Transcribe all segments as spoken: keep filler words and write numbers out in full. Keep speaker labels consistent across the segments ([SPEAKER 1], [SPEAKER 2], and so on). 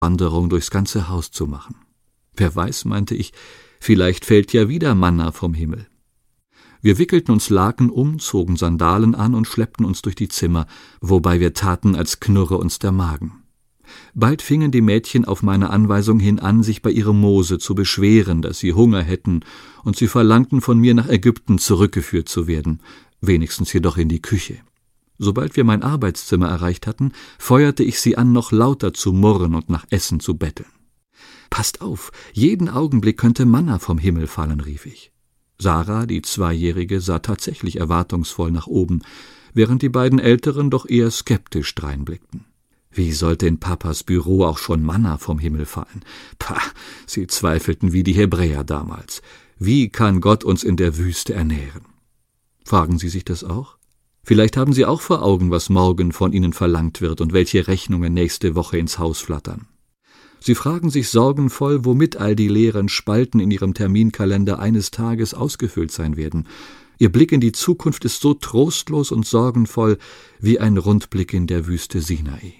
[SPEAKER 1] Wanderung durchs ganze Haus zu machen. Wer weiß, meinte ich, vielleicht fällt ja wieder Manna vom Himmel. Wir wickelten uns Laken um, zogen Sandalen an und schleppten uns durch die Zimmer, wobei wir taten, als knurre uns der Magen. Bald fingen die Mädchen auf meine Anweisung hin an, sich bei ihrem Mose zu beschweren, dass sie Hunger hätten, und sie verlangten von mir, nach Ägypten zurückgeführt zu werden, wenigstens jedoch in die Küche. Sobald wir mein Arbeitszimmer erreicht hatten, feuerte ich sie an, noch lauter zu murren und nach Essen zu betteln. »Passt auf, jeden Augenblick könnte Manna vom Himmel fallen«, rief ich. Sarah, die Zweijährige, sah tatsächlich erwartungsvoll nach oben, während die beiden Älteren doch eher skeptisch dreinblickten. Wie sollte in Papas Büro auch schon Manna vom Himmel fallen? Pah, sie zweifelten wie die Hebräer damals. Wie kann Gott uns in der Wüste ernähren? Fragen Sie sich das auch? Vielleicht haben Sie auch vor Augen, was morgen von Ihnen verlangt wird und welche Rechnungen nächste Woche ins Haus flattern. Sie fragen sich sorgenvoll, womit all die leeren Spalten in Ihrem Terminkalender eines Tages ausgefüllt sein werden. Ihr Blick in die Zukunft ist so trostlos und sorgenvoll wie ein Rundblick in der Wüste Sinai.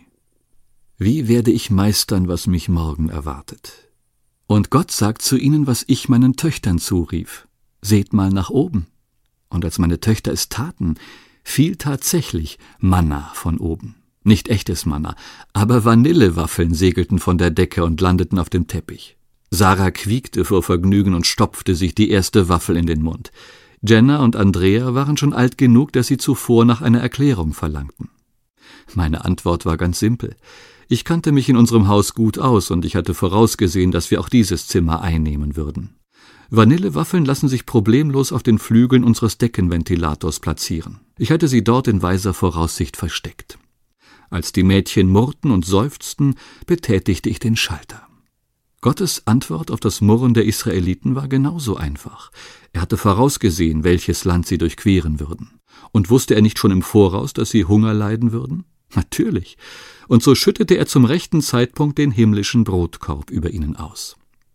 [SPEAKER 1] Wie werde ich meistern, was mich morgen erwartet? Und Gott sagt zu ihnen, was ich meinen Töchtern zurief. Seht mal nach oben. Und als meine Töchter es taten, fiel tatsächlich Manna von oben. Nicht echtes Manna, aber Vanillewaffeln segelten von der Decke und landeten auf dem Teppich. Sarah quiekte vor Vergnügen und stopfte sich die erste Waffel in den Mund. Jenna und Andrea waren schon alt genug, dass sie zuvor nach einer Erklärung verlangten. Meine Antwort war ganz simpel. Ich kannte mich in unserem Haus gut aus und ich hatte vorausgesehen, dass wir auch dieses Zimmer einnehmen würden. Vanillewaffeln lassen sich problemlos auf den Flügeln unseres Deckenventilators platzieren. Ich hatte sie dort in weiser Voraussicht versteckt. Als die Mädchen murrten und seufzten, betätigte ich den Schalter. Gottes Antwort auf das Murren der Israeliten war genauso einfach. Er hatte vorausgesehen, welches Land sie durchqueren würden. Und wusste er nicht schon im Voraus, dass sie Hunger leiden würden? Natürlich. Und so schüttete er zum rechten Zeitpunkt den himmlischen Brotkorb über ihnen aus.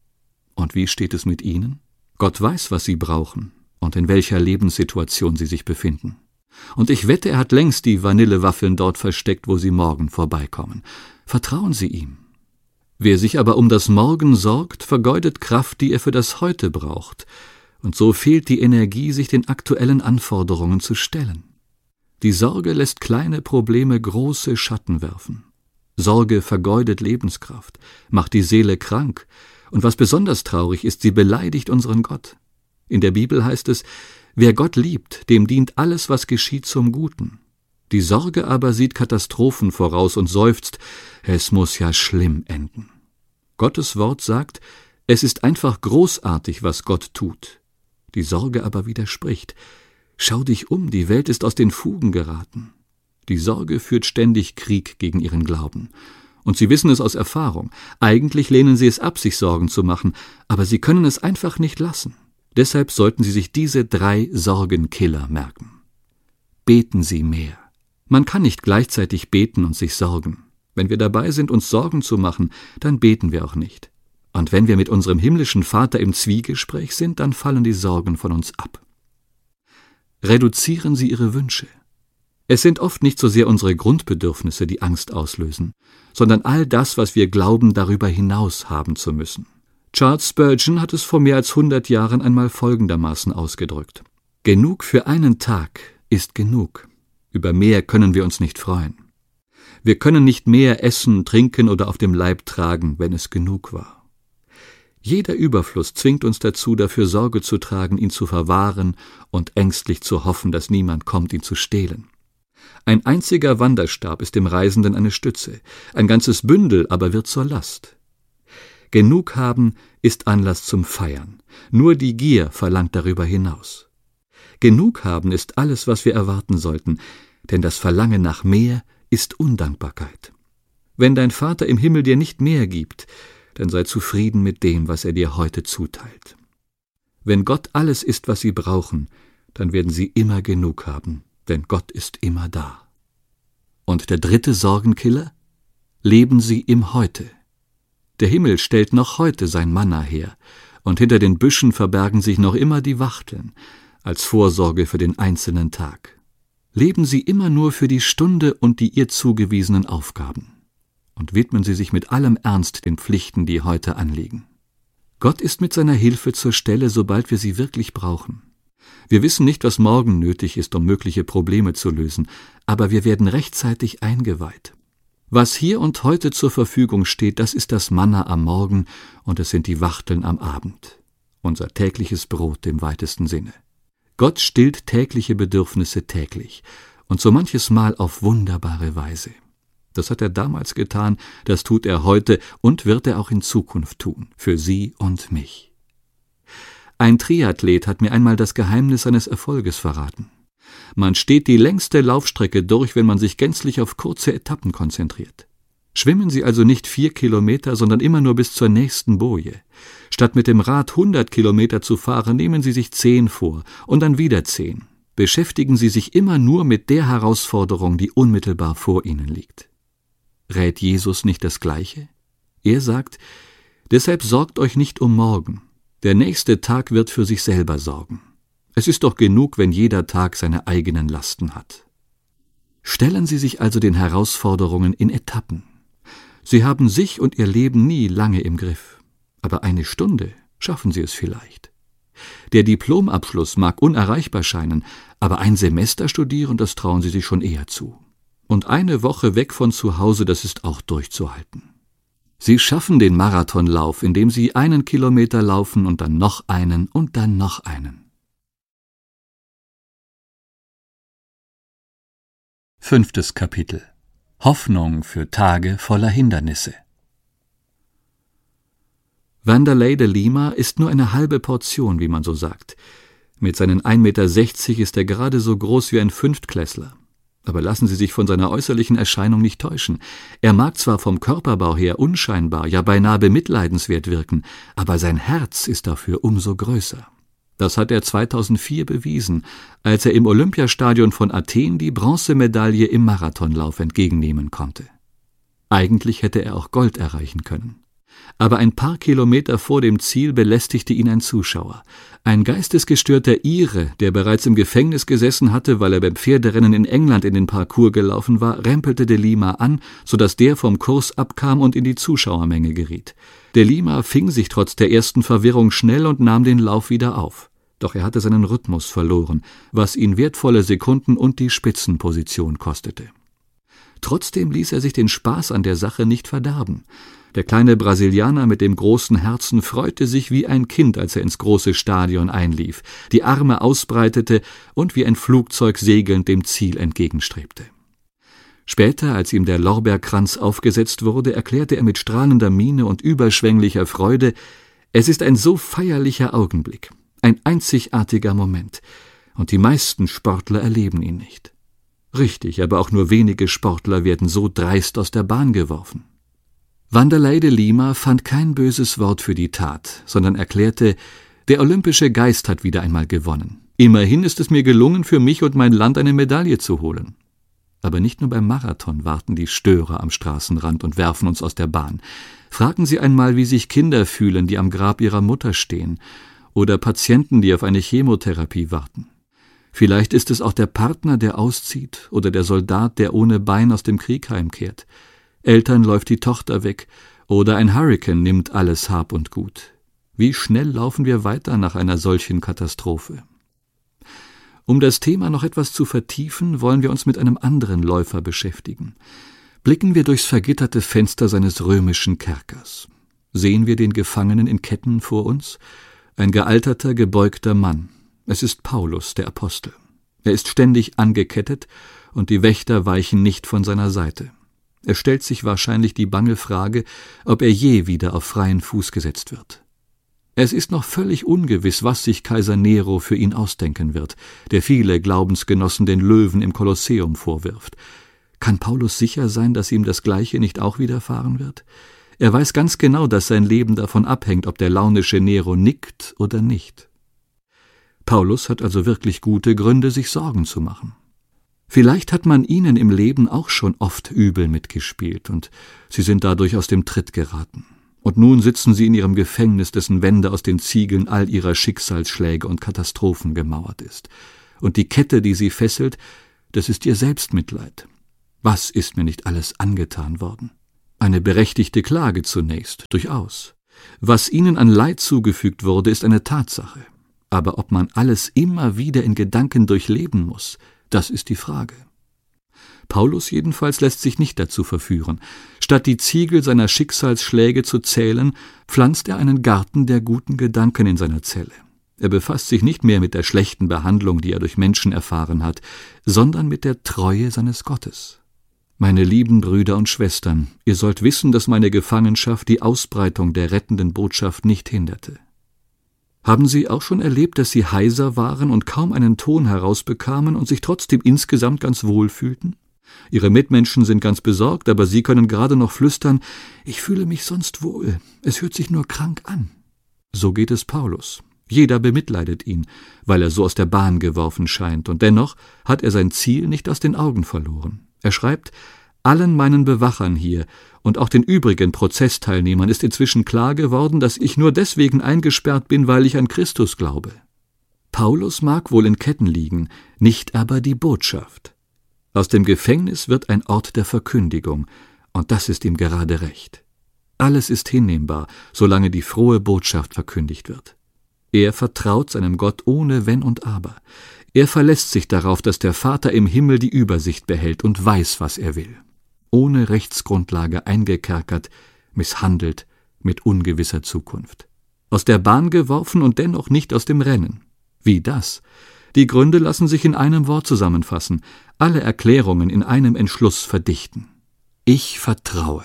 [SPEAKER 1] Und wie steht es mit ihnen? Gott weiß, was sie brauchen und in welcher Lebenssituation sie sich befinden. Und ich wette, er hat längst die Vanillewaffeln dort versteckt, wo sie morgen vorbeikommen. Vertrauen Sie ihm. Wer sich aber um das Morgen sorgt, vergeudet Kraft, die er für das Heute braucht. Und so fehlt die Energie, sich den aktuellen Anforderungen zu stellen. Die Sorge lässt kleine Probleme große Schatten werfen. Sorge vergeudet Lebenskraft, macht die Seele krank, und was besonders traurig ist, sie beleidigt unseren Gott. In der Bibel heißt es, wer Gott liebt, dem dient alles, was geschieht, zum Guten. Die Sorge aber sieht Katastrophen voraus und seufzt, es muss ja schlimm enden. Gottes Wort sagt, es ist einfach großartig, was Gott tut. Die Sorge aber widerspricht, schau dich um, die Welt ist aus den Fugen geraten. Die Sorge führt ständig Krieg gegen ihren Glauben. Und sie wissen es aus Erfahrung. Eigentlich lehnen sie es ab, sich Sorgen zu machen, aber sie können es einfach nicht lassen. Deshalb sollten Sie sich diese drei Sorgenkiller merken. Beten Sie mehr. Man kann nicht gleichzeitig beten und sich sorgen. Wenn wir dabei sind, uns Sorgen zu machen, dann beten wir auch nicht. Und wenn wir mit unserem himmlischen Vater im Zwiegespräch sind, dann fallen die Sorgen von uns ab. Reduzieren Sie Ihre Wünsche. Es sind oft nicht so sehr unsere Grundbedürfnisse, die Angst auslösen, sondern all das, was wir glauben, darüber hinaus haben zu müssen. Charles Spurgeon hat es vor mehr als hundert Jahren einmal folgendermaßen ausgedrückt: Genug für einen Tag ist genug. Über mehr können wir uns nicht freuen. Wir können nicht mehr essen, trinken oder auf dem Leib tragen, wenn es genug war. Jeder Überfluss zwingt uns dazu, dafür Sorge zu tragen, ihn zu verwahren und ängstlich zu hoffen, dass niemand kommt, ihn zu stehlen. Ein einziger Wanderstab ist dem Reisenden eine Stütze, ein ganzes Bündel aber wird zur Last. Genug haben ist Anlass zum Feiern, nur die Gier verlangt darüber hinaus. Genug haben ist alles, was wir erwarten sollten, denn das Verlangen nach mehr ist Undankbarkeit. Wenn dein Vater im Himmel dir nicht mehr gibt, dann sei zufrieden mit dem, was er dir heute zuteilt. Wenn Gott alles ist, was sie brauchen, dann werden sie immer genug haben, denn Gott ist immer da. Und der dritte Sorgenkiller? Leben Sie im Heute. Der Himmel stellt noch heute sein Manna her, und hinter den Büschen verbergen sich noch immer die Wachteln, als Vorsorge für den einzelnen Tag. Leben Sie immer nur für die Stunde und die ihr zugewiesenen Aufgaben. und widmen Sie sich mit allem Ernst den Pflichten, die heute anliegen. Gott ist mit seiner Hilfe zur Stelle, sobald wir sie wirklich brauchen. Wir wissen nicht, was morgen nötig ist, um mögliche Probleme zu lösen, aber wir werden rechtzeitig eingeweiht. Was hier und heute zur Verfügung steht, das ist das Manna am Morgen und es sind die Wachteln am Abend. Unser tägliches Brot im weitesten Sinne. Gott stillt tägliche Bedürfnisse täglich und so manches Mal auf wunderbare Weise. Das hat er damals getan, das tut er heute und wird er auch in Zukunft tun, für Sie und mich. Ein Triathlet hat mir einmal das Geheimnis seines Erfolges verraten. Man steht die längste Laufstrecke durch, wenn man sich gänzlich auf kurze Etappen konzentriert. Schwimmen Sie also nicht vier Kilometer, sondern immer nur bis zur nächsten Boje. Statt mit dem Rad hundert Kilometer zu fahren, nehmen Sie sich zehn vor und dann wieder zehn. Beschäftigen Sie sich immer nur mit der Herausforderung, die unmittelbar vor Ihnen liegt. Rät Jesus nicht das Gleiche? Er sagt, deshalb sorgt euch nicht um morgen. Der nächste Tag wird für sich selber sorgen. Es ist doch genug, wenn jeder Tag seine eigenen Lasten hat. Stellen Sie sich also den Herausforderungen in Etappen. Sie haben sich und Ihr Leben nie lange im Griff. Aber eine Stunde schaffen Sie es vielleicht. Der Diplomabschluss mag unerreichbar scheinen, aber ein Semester studieren, das trauen Sie sich schon eher zu. Und eine Woche weg von zu Hause, das ist auch durchzuhalten. Sie schaffen den Marathonlauf, indem Sie einen Kilometer laufen und dann noch einen und dann noch einen. Fünftes Kapitel. Hoffnung für Tage voller Hindernisse. Wanderlei de Lima ist nur eine halbe Portion, wie man so sagt. Mit seinen ein Meter sechzig ist er gerade so groß wie ein Fünftklässler. Aber lassen Sie sich von seiner äußerlichen Erscheinung nicht täuschen. Er mag zwar vom Körperbau her unscheinbar, ja beinahe bemitleidenswert wirken, aber sein Herz ist dafür umso größer. Das hat er zweitausendvier bewiesen, als er im Olympiastadion von Athen die Bronzemedaille im Marathonlauf entgegennehmen konnte. Eigentlich hätte er auch Gold erreichen können. Aber ein paar Kilometer vor dem Ziel belästigte ihn ein Zuschauer. Ein geistesgestörter Ire, der bereits im Gefängnis gesessen hatte, weil er beim Pferderennen in England in den Parcours gelaufen war, rempelte de Lima an, sodass der vom Kurs abkam und in die Zuschauermenge geriet. De Lima fing sich trotz der ersten Verwirrung schnell und nahm den Lauf wieder auf. Doch er hatte seinen Rhythmus verloren, was ihn wertvolle Sekunden und die Spitzenposition kostete. Trotzdem ließ er sich den Spaß an der Sache nicht verderben. Der kleine Brasilianer mit dem großen Herzen freute sich wie ein Kind, als er ins große Stadion einlief, die Arme ausbreitete und wie ein Flugzeug segelnd dem Ziel entgegenstrebte. Später, als ihm der Lorbeerkranz aufgesetzt wurde, erklärte er mit strahlender Miene und überschwänglicher Freude, es ist ein so feierlicher Augenblick, ein einzigartiger Moment, und die meisten Sportler erleben ihn nicht. Richtig, aber auch nur wenige Sportler werden so dreist aus der Bahn geworfen. Wanderlei de Lima fand kein böses Wort für die Tat, sondern erklärte, der olympische Geist hat wieder einmal gewonnen. Immerhin ist es mir gelungen, für mich und mein Land eine Medaille zu holen. Aber nicht nur beim Marathon warten die Störer am Straßenrand und werfen uns aus der Bahn. Fragen Sie einmal, wie sich Kinder fühlen, die am Grab ihrer Mutter stehen, oder Patienten, die auf eine Chemotherapie warten. Vielleicht ist es auch der Partner, der auszieht, oder der Soldat, der ohne Bein aus dem Krieg heimkehrt. Eltern läuft die Tochter weg, oder ein Hurrikan nimmt alles Hab und Gut. Wie schnell laufen wir weiter nach einer solchen Katastrophe? Um das Thema noch etwas zu vertiefen, wollen wir uns mit einem anderen Läufer beschäftigen. Blicken wir durchs vergitterte Fenster seines römischen Kerkers. Sehen wir den Gefangenen in Ketten vor uns? Ein gealterter, gebeugter Mann. Es ist Paulus, der Apostel. Er ist ständig angekettet, und die Wächter weichen nicht von seiner Seite. Er stellt sich wahrscheinlich die bange Frage, ob er je wieder auf freien Fuß gesetzt wird. Es ist noch völlig ungewiss, was sich Kaiser Nero für ihn ausdenken wird, der viele Glaubensgenossen den Löwen im Kolosseum vorwirft. Kann Paulus sicher sein, dass ihm das Gleiche nicht auch widerfahren wird? Er weiß ganz genau, dass sein Leben davon abhängt, ob der launische Nero nickt oder nicht. Paulus hat also wirklich gute Gründe, sich Sorgen zu machen. Vielleicht hat man ihnen im Leben auch schon oft übel mitgespielt, und sie sind dadurch aus dem Tritt geraten. Und nun sitzen sie in ihrem Gefängnis, dessen Wände aus den Ziegeln all ihrer Schicksalsschläge und Katastrophen gemauert ist. Und die Kette, die sie fesselt, das ist ihr Selbstmitleid. Was ist mir nicht alles angetan worden? Eine berechtigte Klage zunächst, durchaus. Was ihnen an Leid zugefügt wurde, ist eine Tatsache. Aber ob man alles immer wieder in Gedanken durchleben muss, das ist die Frage. Paulus jedenfalls lässt sich nicht dazu verführen. Statt die Ziegel seiner Schicksalsschläge zu zählen, pflanzt er einen Garten der guten Gedanken in seiner Zelle. Er befasst sich nicht mehr mit der schlechten Behandlung, die er durch Menschen erfahren hat, sondern mit der Treue seines Gottes. Meine lieben Brüder und Schwestern, ihr sollt wissen, dass meine Gefangenschaft die Ausbreitung der rettenden Botschaft nicht hinderte. Haben Sie auch schon erlebt, dass Sie heiser waren und kaum einen Ton herausbekamen und sich trotzdem insgesamt ganz wohl fühlten? Ihre Mitmenschen sind ganz besorgt, aber Sie können gerade noch flüstern, »Ich fühle mich sonst wohl, es hört sich nur krank an.« So geht es Paulus. Jeder bemitleidet ihn, weil er so aus der Bahn geworfen scheint, und dennoch hat er sein Ziel nicht aus den Augen verloren. Er schreibt, »Allen meinen Bewachern hier und auch den übrigen Prozessteilnehmern ist inzwischen klar geworden, dass ich nur deswegen eingesperrt bin, weil ich an Christus glaube.« Paulus mag wohl in Ketten liegen, nicht aber die Botschaft. Aus dem Gefängnis wird ein Ort der Verkündigung, und das ist ihm gerade recht. Alles ist hinnehmbar, solange die frohe Botschaft verkündigt wird. Er vertraut seinem Gott ohne Wenn und Aber. Er verlässt sich darauf, dass der Vater im Himmel die Übersicht behält und weiß, was er will. Ohne Rechtsgrundlage eingekerkert, misshandelt, mit ungewisser Zukunft. Aus der Bahn geworfen und dennoch nicht aus dem Rennen. Wie das? Die Gründe lassen sich in einem Wort zusammenfassen, alle Erklärungen in einem Entschluss verdichten. Ich vertraue.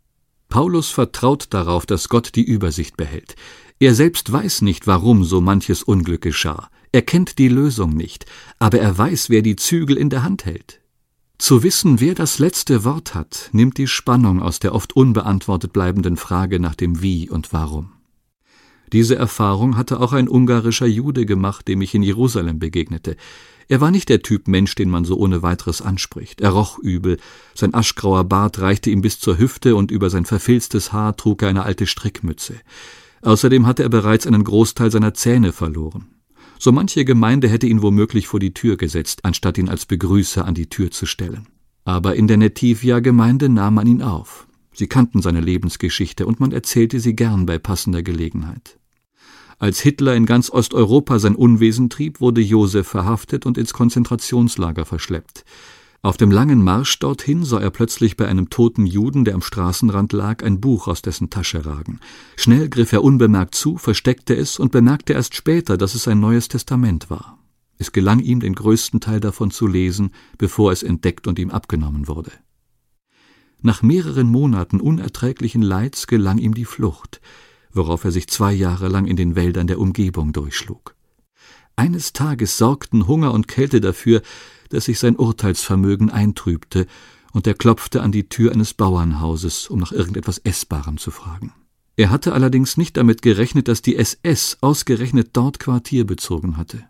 [SPEAKER 1] Paulus vertraut darauf, dass Gott die Übersicht behält. Er selbst weiß nicht, warum so manches Unglück geschah. Er kennt die Lösung nicht, aber er weiß, wer die Zügel in der Hand hält. Zu wissen, wer das letzte Wort hat, nimmt die Spannung aus der oft unbeantwortet bleibenden Frage nach dem Wie und Warum. Diese Erfahrung hatte auch ein ungarischer Jude gemacht, dem ich in Jerusalem begegnete. Er war nicht der Typ Mensch, den man so ohne weiteres anspricht. Er roch übel, sein aschgrauer Bart reichte ihm bis zur Hüfte und über sein verfilztes Haar trug er eine alte Strickmütze. Außerdem hatte er bereits einen Großteil seiner Zähne verloren. So manche Gemeinde hätte ihn womöglich vor die Tür gesetzt, anstatt ihn als Begrüßer an die Tür zu stellen. Aber in der Netivia-Gemeinde nahm man ihn auf. Sie kannten seine Lebensgeschichte und man erzählte sie gern bei passender Gelegenheit. Als Hitler in ganz Osteuropa sein Unwesen trieb, wurde Josef verhaftet und ins Konzentrationslager verschleppt. Auf dem langen Marsch dorthin sah er plötzlich bei einem toten Juden, der am Straßenrand lag, ein Buch aus dessen Tasche ragen. Schnell griff er unbemerkt zu, versteckte es und bemerkte erst später, dass es ein Neues Testament war. Es gelang ihm, den größten Teil davon zu lesen, bevor es entdeckt und ihm abgenommen wurde. Nach mehreren Monaten unerträglichen Leids gelang ihm die Flucht, worauf er sich zwei Jahre lang in den Wäldern der Umgebung durchschlug. Eines Tages sorgten Hunger und Kälte dafür, dass sich sein Urteilsvermögen eintrübte, und er klopfte an die Tür eines Bauernhauses, um nach irgendetwas Essbarem zu fragen. Er hatte allerdings nicht damit gerechnet, dass die S S ausgerechnet dort Quartier bezogen hatte.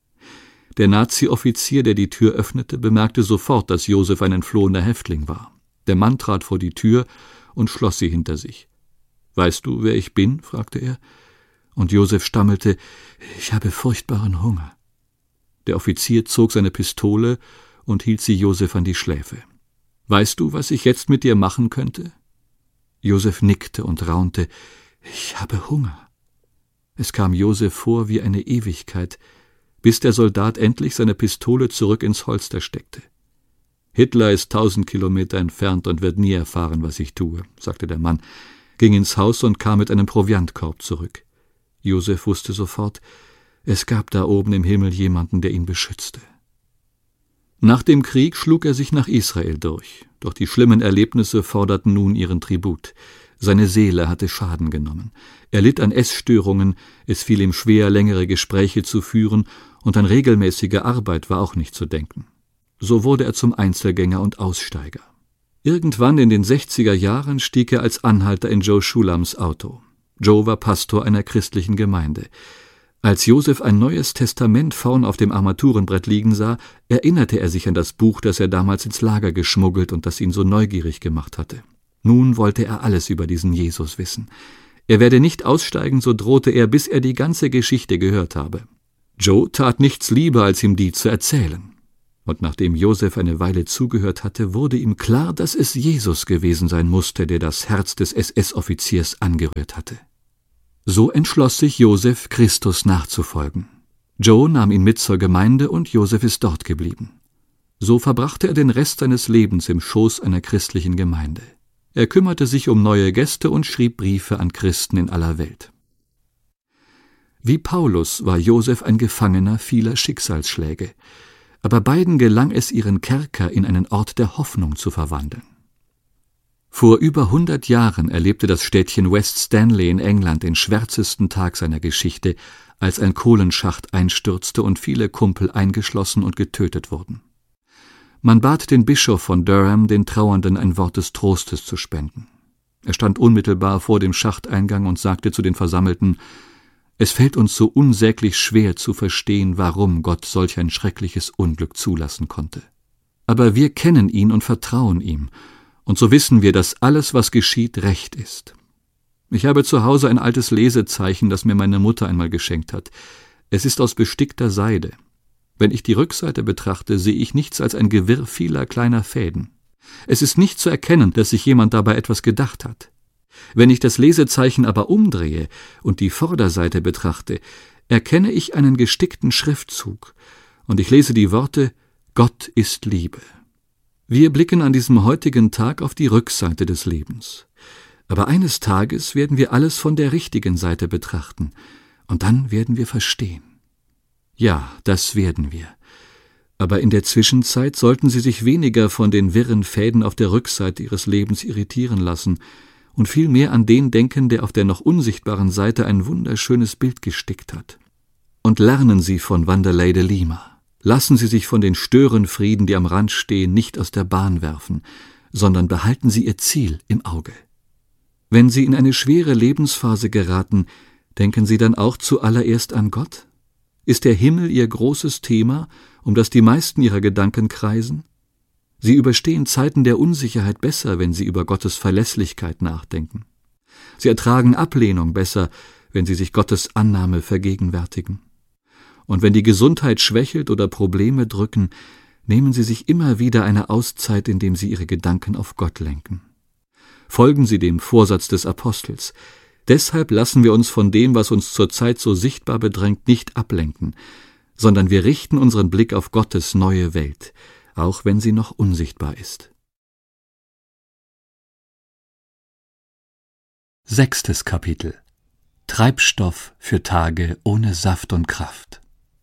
[SPEAKER 1] Der Nazi-Offizier, der die Tür öffnete, bemerkte sofort, dass Josef ein entflohener Häftling war. Der Mann trat vor die Tür und schloss sie hinter sich. »Weißt du, wer ich bin?« fragte er. Und Josef stammelte, »Ich habe furchtbaren Hunger.« Der Offizier zog seine Pistole und hielt sie Josef an die Schläfe. »Weißt du, was ich jetzt mit dir machen könnte?« Josef nickte und raunte, »Ich habe Hunger.« Es kam Josef vor wie eine Ewigkeit, bis der Soldat endlich seine Pistole zurück ins Holster steckte. »Hitler ist tausend Kilometer entfernt und wird nie erfahren, was ich tue«, sagte der Mann, ging ins Haus und kam mit einem Proviantkorb zurück. Josef wusste sofort, es gab da oben im Himmel jemanden, der ihn beschützte. Nach dem Krieg schlug er sich nach Israel durch, doch die schlimmen Erlebnisse forderten nun ihren Tribut. Seine Seele hatte Schaden genommen. Er litt an Essstörungen, es fiel ihm schwer, längere Gespräche zu führen, und an regelmäßige Arbeit war auch nicht zu denken. So wurde er zum Einzelgänger und Aussteiger. Irgendwann in den sechziger Jahren stieg er als Anhalter in Joe Schulams Auto. Joe war Pastor einer christlichen Gemeinde. Als Josef ein Neues Testament vorn auf dem Armaturenbrett liegen sah, erinnerte er sich an das Buch, das er damals ins Lager geschmuggelt und das ihn so neugierig gemacht hatte. Nun wollte er alles über diesen Jesus wissen. Er werde nicht aussteigen, so drohte er, bis er die ganze Geschichte gehört habe. Joe tat nichts lieber, als ihm die zu erzählen. Und nachdem Josef eine Weile zugehört hatte, wurde ihm klar, dass es Jesus gewesen sein musste, der das Herz des S S-Offiziers angerührt hatte. So entschloss sich Josef, Christus nachzufolgen. Joe nahm ihn mit zur Gemeinde und Josef ist dort geblieben. So verbrachte er den Rest seines Lebens im Schoß einer christlichen Gemeinde. Er kümmerte sich um neue Gäste und schrieb Briefe an Christen in aller Welt. Wie Paulus war Josef ein Gefangener vieler Schicksalsschläge, aber beiden gelang es, ihren Kerker in einen Ort der Hoffnung zu verwandeln. Vor über hundert Jahren erlebte das Städtchen West Stanley in England den schwärzesten Tag seiner Geschichte, als ein Kohlenschacht einstürzte und viele Kumpel eingeschlossen und getötet wurden. Man bat den Bischof von Durham, den Trauernden ein Wort des Trostes zu spenden. Er stand unmittelbar vor dem Schachteingang und sagte zu den Versammelten: »Es fällt uns so unsäglich schwer zu verstehen, warum Gott solch ein schreckliches Unglück zulassen konnte. Aber wir kennen ihn und vertrauen ihm, und so wissen wir, dass alles, was geschieht, recht ist. Ich habe zu Hause ein altes Lesezeichen, das mir meine Mutter einmal geschenkt hat. Es ist aus bestickter Seide. Wenn ich die Rückseite betrachte, sehe ich nichts als ein Gewirr vieler kleiner Fäden. Es ist nicht zu erkennen, dass sich jemand dabei etwas gedacht hat. Wenn ich das Lesezeichen aber umdrehe und die Vorderseite betrachte, erkenne ich einen gestickten Schriftzug, und ich lese die Worte: Gott ist Liebe. Wir blicken an diesem heutigen Tag auf die Rückseite des Lebens. Aber eines Tages werden wir alles von der richtigen Seite betrachten, und dann werden wir verstehen. Ja, das werden wir. Aber in der Zwischenzeit sollten Sie sich weniger von den wirren Fäden auf der Rückseite Ihres Lebens irritieren lassen und vielmehr an den denken, der auf der noch unsichtbaren Seite ein wunderschönes Bild gestickt hat. Und lernen Sie von Wanderlei de Lima. Lassen Sie sich von den Störenfrieden, die am Rand stehen, nicht aus der Bahn werfen, sondern behalten Sie Ihr Ziel im Auge. Wenn Sie in eine schwere Lebensphase geraten, denken Sie dann auch zuallererst an Gott? Ist der Himmel Ihr großes Thema, um das die meisten Ihrer Gedanken kreisen? Sie überstehen Zeiten der Unsicherheit besser, wenn Sie über Gottes Verlässlichkeit nachdenken. Sie ertragen Ablehnung besser, wenn Sie sich Gottes Annahme vergegenwärtigen. Und wenn die Gesundheit schwächelt oder Probleme drücken, nehmen Sie sich immer wieder eine Auszeit, indem Sie Ihre Gedanken auf Gott lenken. Folgen Sie dem Vorsatz des Apostels. Deshalb lassen wir uns von dem, was uns zurzeit so sichtbar bedrängt, nicht ablenken, sondern wir richten unseren Blick auf Gottes neue Welt, auch wenn sie noch unsichtbar ist. Sechstes Kapitel: Treibstoff für Tage ohne Saft und Kraft.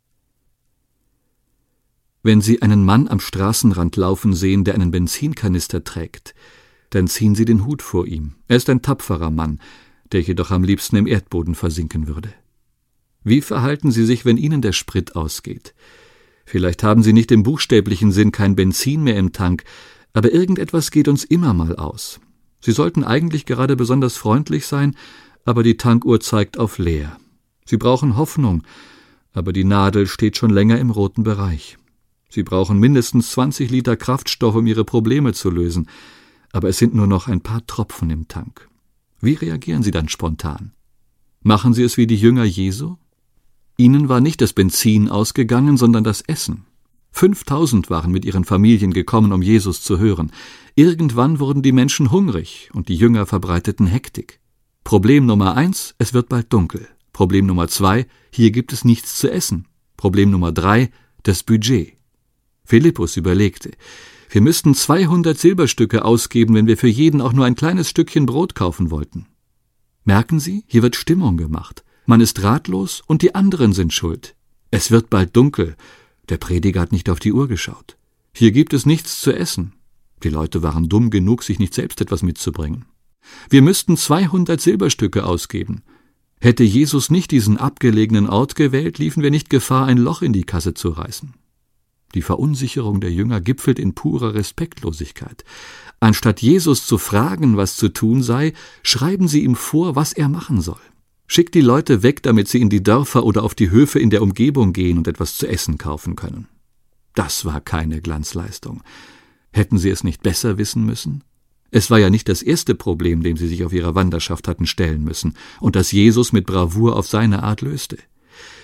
[SPEAKER 1] Wenn Sie einen Mann am Straßenrand laufen sehen, der einen Benzinkanister trägt, dann ziehen Sie den Hut vor ihm. Er ist ein tapferer Mann, der jedoch am liebsten im Erdboden versinken würde. Wie verhalten Sie sich, wenn Ihnen der Sprit ausgeht? Vielleicht haben Sie nicht im buchstäblichen Sinn kein Benzin mehr im Tank, aber irgendetwas geht uns immer mal aus. Sie sollten eigentlich gerade besonders freundlich sein, aber die Tankuhr zeigt auf leer. Sie brauchen Hoffnung, aber die Nadel steht schon länger im roten Bereich. Sie brauchen mindestens zwanzig Liter Kraftstoff, um Ihre Probleme zu lösen, aber es sind nur noch ein paar Tropfen im Tank. Wie reagieren Sie dann spontan? Machen Sie es wie die Jünger Jesu? Ihnen war nicht das Benzin ausgegangen, sondern das Essen. Fünftausend waren mit ihren Familien gekommen, um Jesus zu hören. Irgendwann wurden die Menschen hungrig und die Jünger verbreiteten Hektik. Problem Nummer eins, es wird bald dunkel. Problem Nummer zwei, hier gibt es nichts zu essen. Problem Nummer drei, das Budget. Philippus überlegte, wir müssten zweihundert Silberstücke ausgeben, wenn wir für jeden auch nur ein kleines Stückchen Brot kaufen wollten. Merken Sie, hier wird Stimmung gemacht. Man ist ratlos und die anderen sind schuld. Es wird bald dunkel. Der Prediger hat nicht auf die Uhr geschaut. Hier gibt es nichts zu essen. Die Leute waren dumm genug, sich nicht selbst etwas mitzubringen. Wir müssten zweihundert Silberstücke ausgeben. Hätte Jesus nicht diesen abgelegenen Ort gewählt, liefen wir nicht Gefahr, ein Loch in die Kasse zu reißen. Die Verunsicherung der Jünger gipfelt in purer Respektlosigkeit. Anstatt Jesus zu fragen, was zu tun sei, schreiben sie ihm vor, was er machen soll. Schickt die Leute weg, damit sie in die Dörfer oder auf die Höfe in der Umgebung gehen und etwas zu essen kaufen können. Das war keine Glanzleistung. Hätten sie es nicht besser wissen müssen? Es war ja nicht das erste Problem, dem sie sich auf ihrer Wanderschaft hatten stellen müssen und das Jesus mit Bravour auf seine Art löste.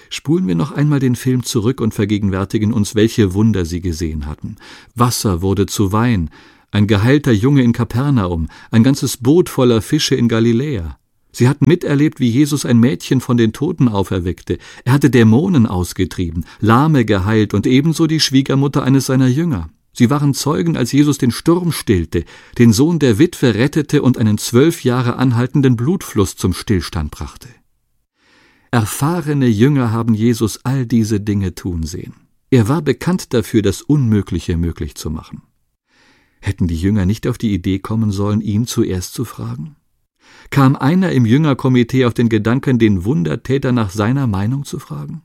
[SPEAKER 1] Spulen wir noch einmal den Film zurück und vergegenwärtigen uns, welche Wunder sie gesehen hatten. Wasser wurde zu Wein, ein geheilter Junge in Kapernaum, ein ganzes Boot voller Fische in Galiläa. Sie hatten miterlebt, wie Jesus ein Mädchen von den Toten auferweckte. Er hatte Dämonen ausgetrieben, Lahme geheilt und ebenso die Schwiegermutter eines seiner Jünger. Sie waren Zeugen, als Jesus den Sturm stillte, den Sohn der Witwe rettete und einen zwölf Jahre anhaltenden Blutfluss zum Stillstand brachte. Erfahrene Jünger haben Jesus all diese Dinge tun sehen. Er war bekannt dafür, das Unmögliche möglich zu machen. Hätten die Jünger nicht auf die Idee kommen sollen, ihn zuerst zu fragen? Kam einer im Jüngerkomitee auf den Gedanken, den Wundertäter nach seiner Meinung zu fragen?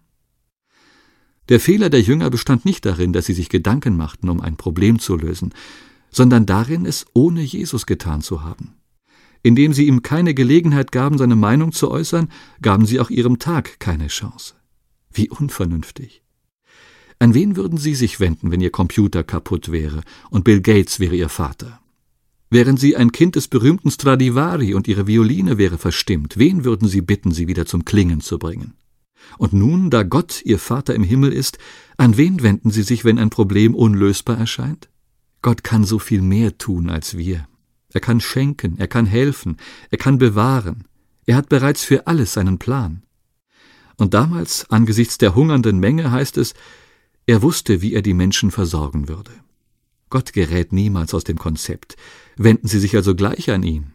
[SPEAKER 1] Der Fehler der Jünger bestand nicht darin, dass sie sich Gedanken machten, um ein Problem zu lösen, sondern darin, es ohne Jesus getan zu haben. Indem sie ihm keine Gelegenheit gaben, seine Meinung zu äußern, gaben sie auch ihrem Tag keine Chance. Wie unvernünftig. An wen würden Sie sich wenden, wenn Ihr Computer kaputt wäre und Bill Gates wäre Ihr Vater? Wären Sie ein Kind des berühmten Stradivari und Ihre Violine wäre verstimmt, wen würden Sie bitten, sie wieder zum Klingen zu bringen? Und nun, da Gott Ihr Vater im Himmel ist, an wen wenden Sie sich, wenn ein Problem unlösbar erscheint? Gott kann so viel mehr tun als wir. Er kann schenken, er kann helfen, er kann bewahren. Er hat bereits für alles seinen Plan. Und damals, angesichts der hungernden Menge, heißt es, er wusste, wie er die Menschen versorgen würde. Gott gerät niemals aus dem Konzept. Wenden Sie sich also gleich an ihn.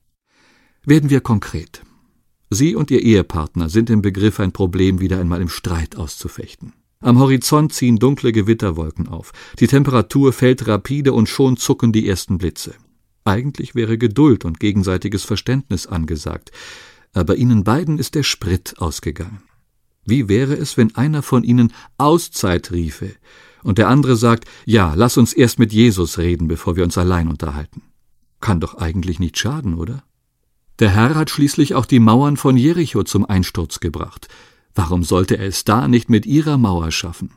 [SPEAKER 1] Werden wir konkret. Sie und Ihr Ehepartner sind im Begriff, ein Problem wieder einmal im Streit auszufechten. Am Horizont ziehen dunkle Gewitterwolken auf. Die Temperatur fällt rapide und schon zucken die ersten Blitze. Eigentlich wäre Geduld und gegenseitiges Verständnis angesagt, aber ihnen beiden ist der Sprit ausgegangen. Wie wäre es, wenn einer von ihnen Auszeit riefe und der andere sagt, ja, lass uns erst mit Jesus reden, bevor wir uns allein unterhalten? Kann doch eigentlich nicht schaden, oder? Der Herr hat schließlich auch die Mauern von Jericho zum Einsturz gebracht. Warum sollte er es da nicht mit ihrer Mauer schaffen?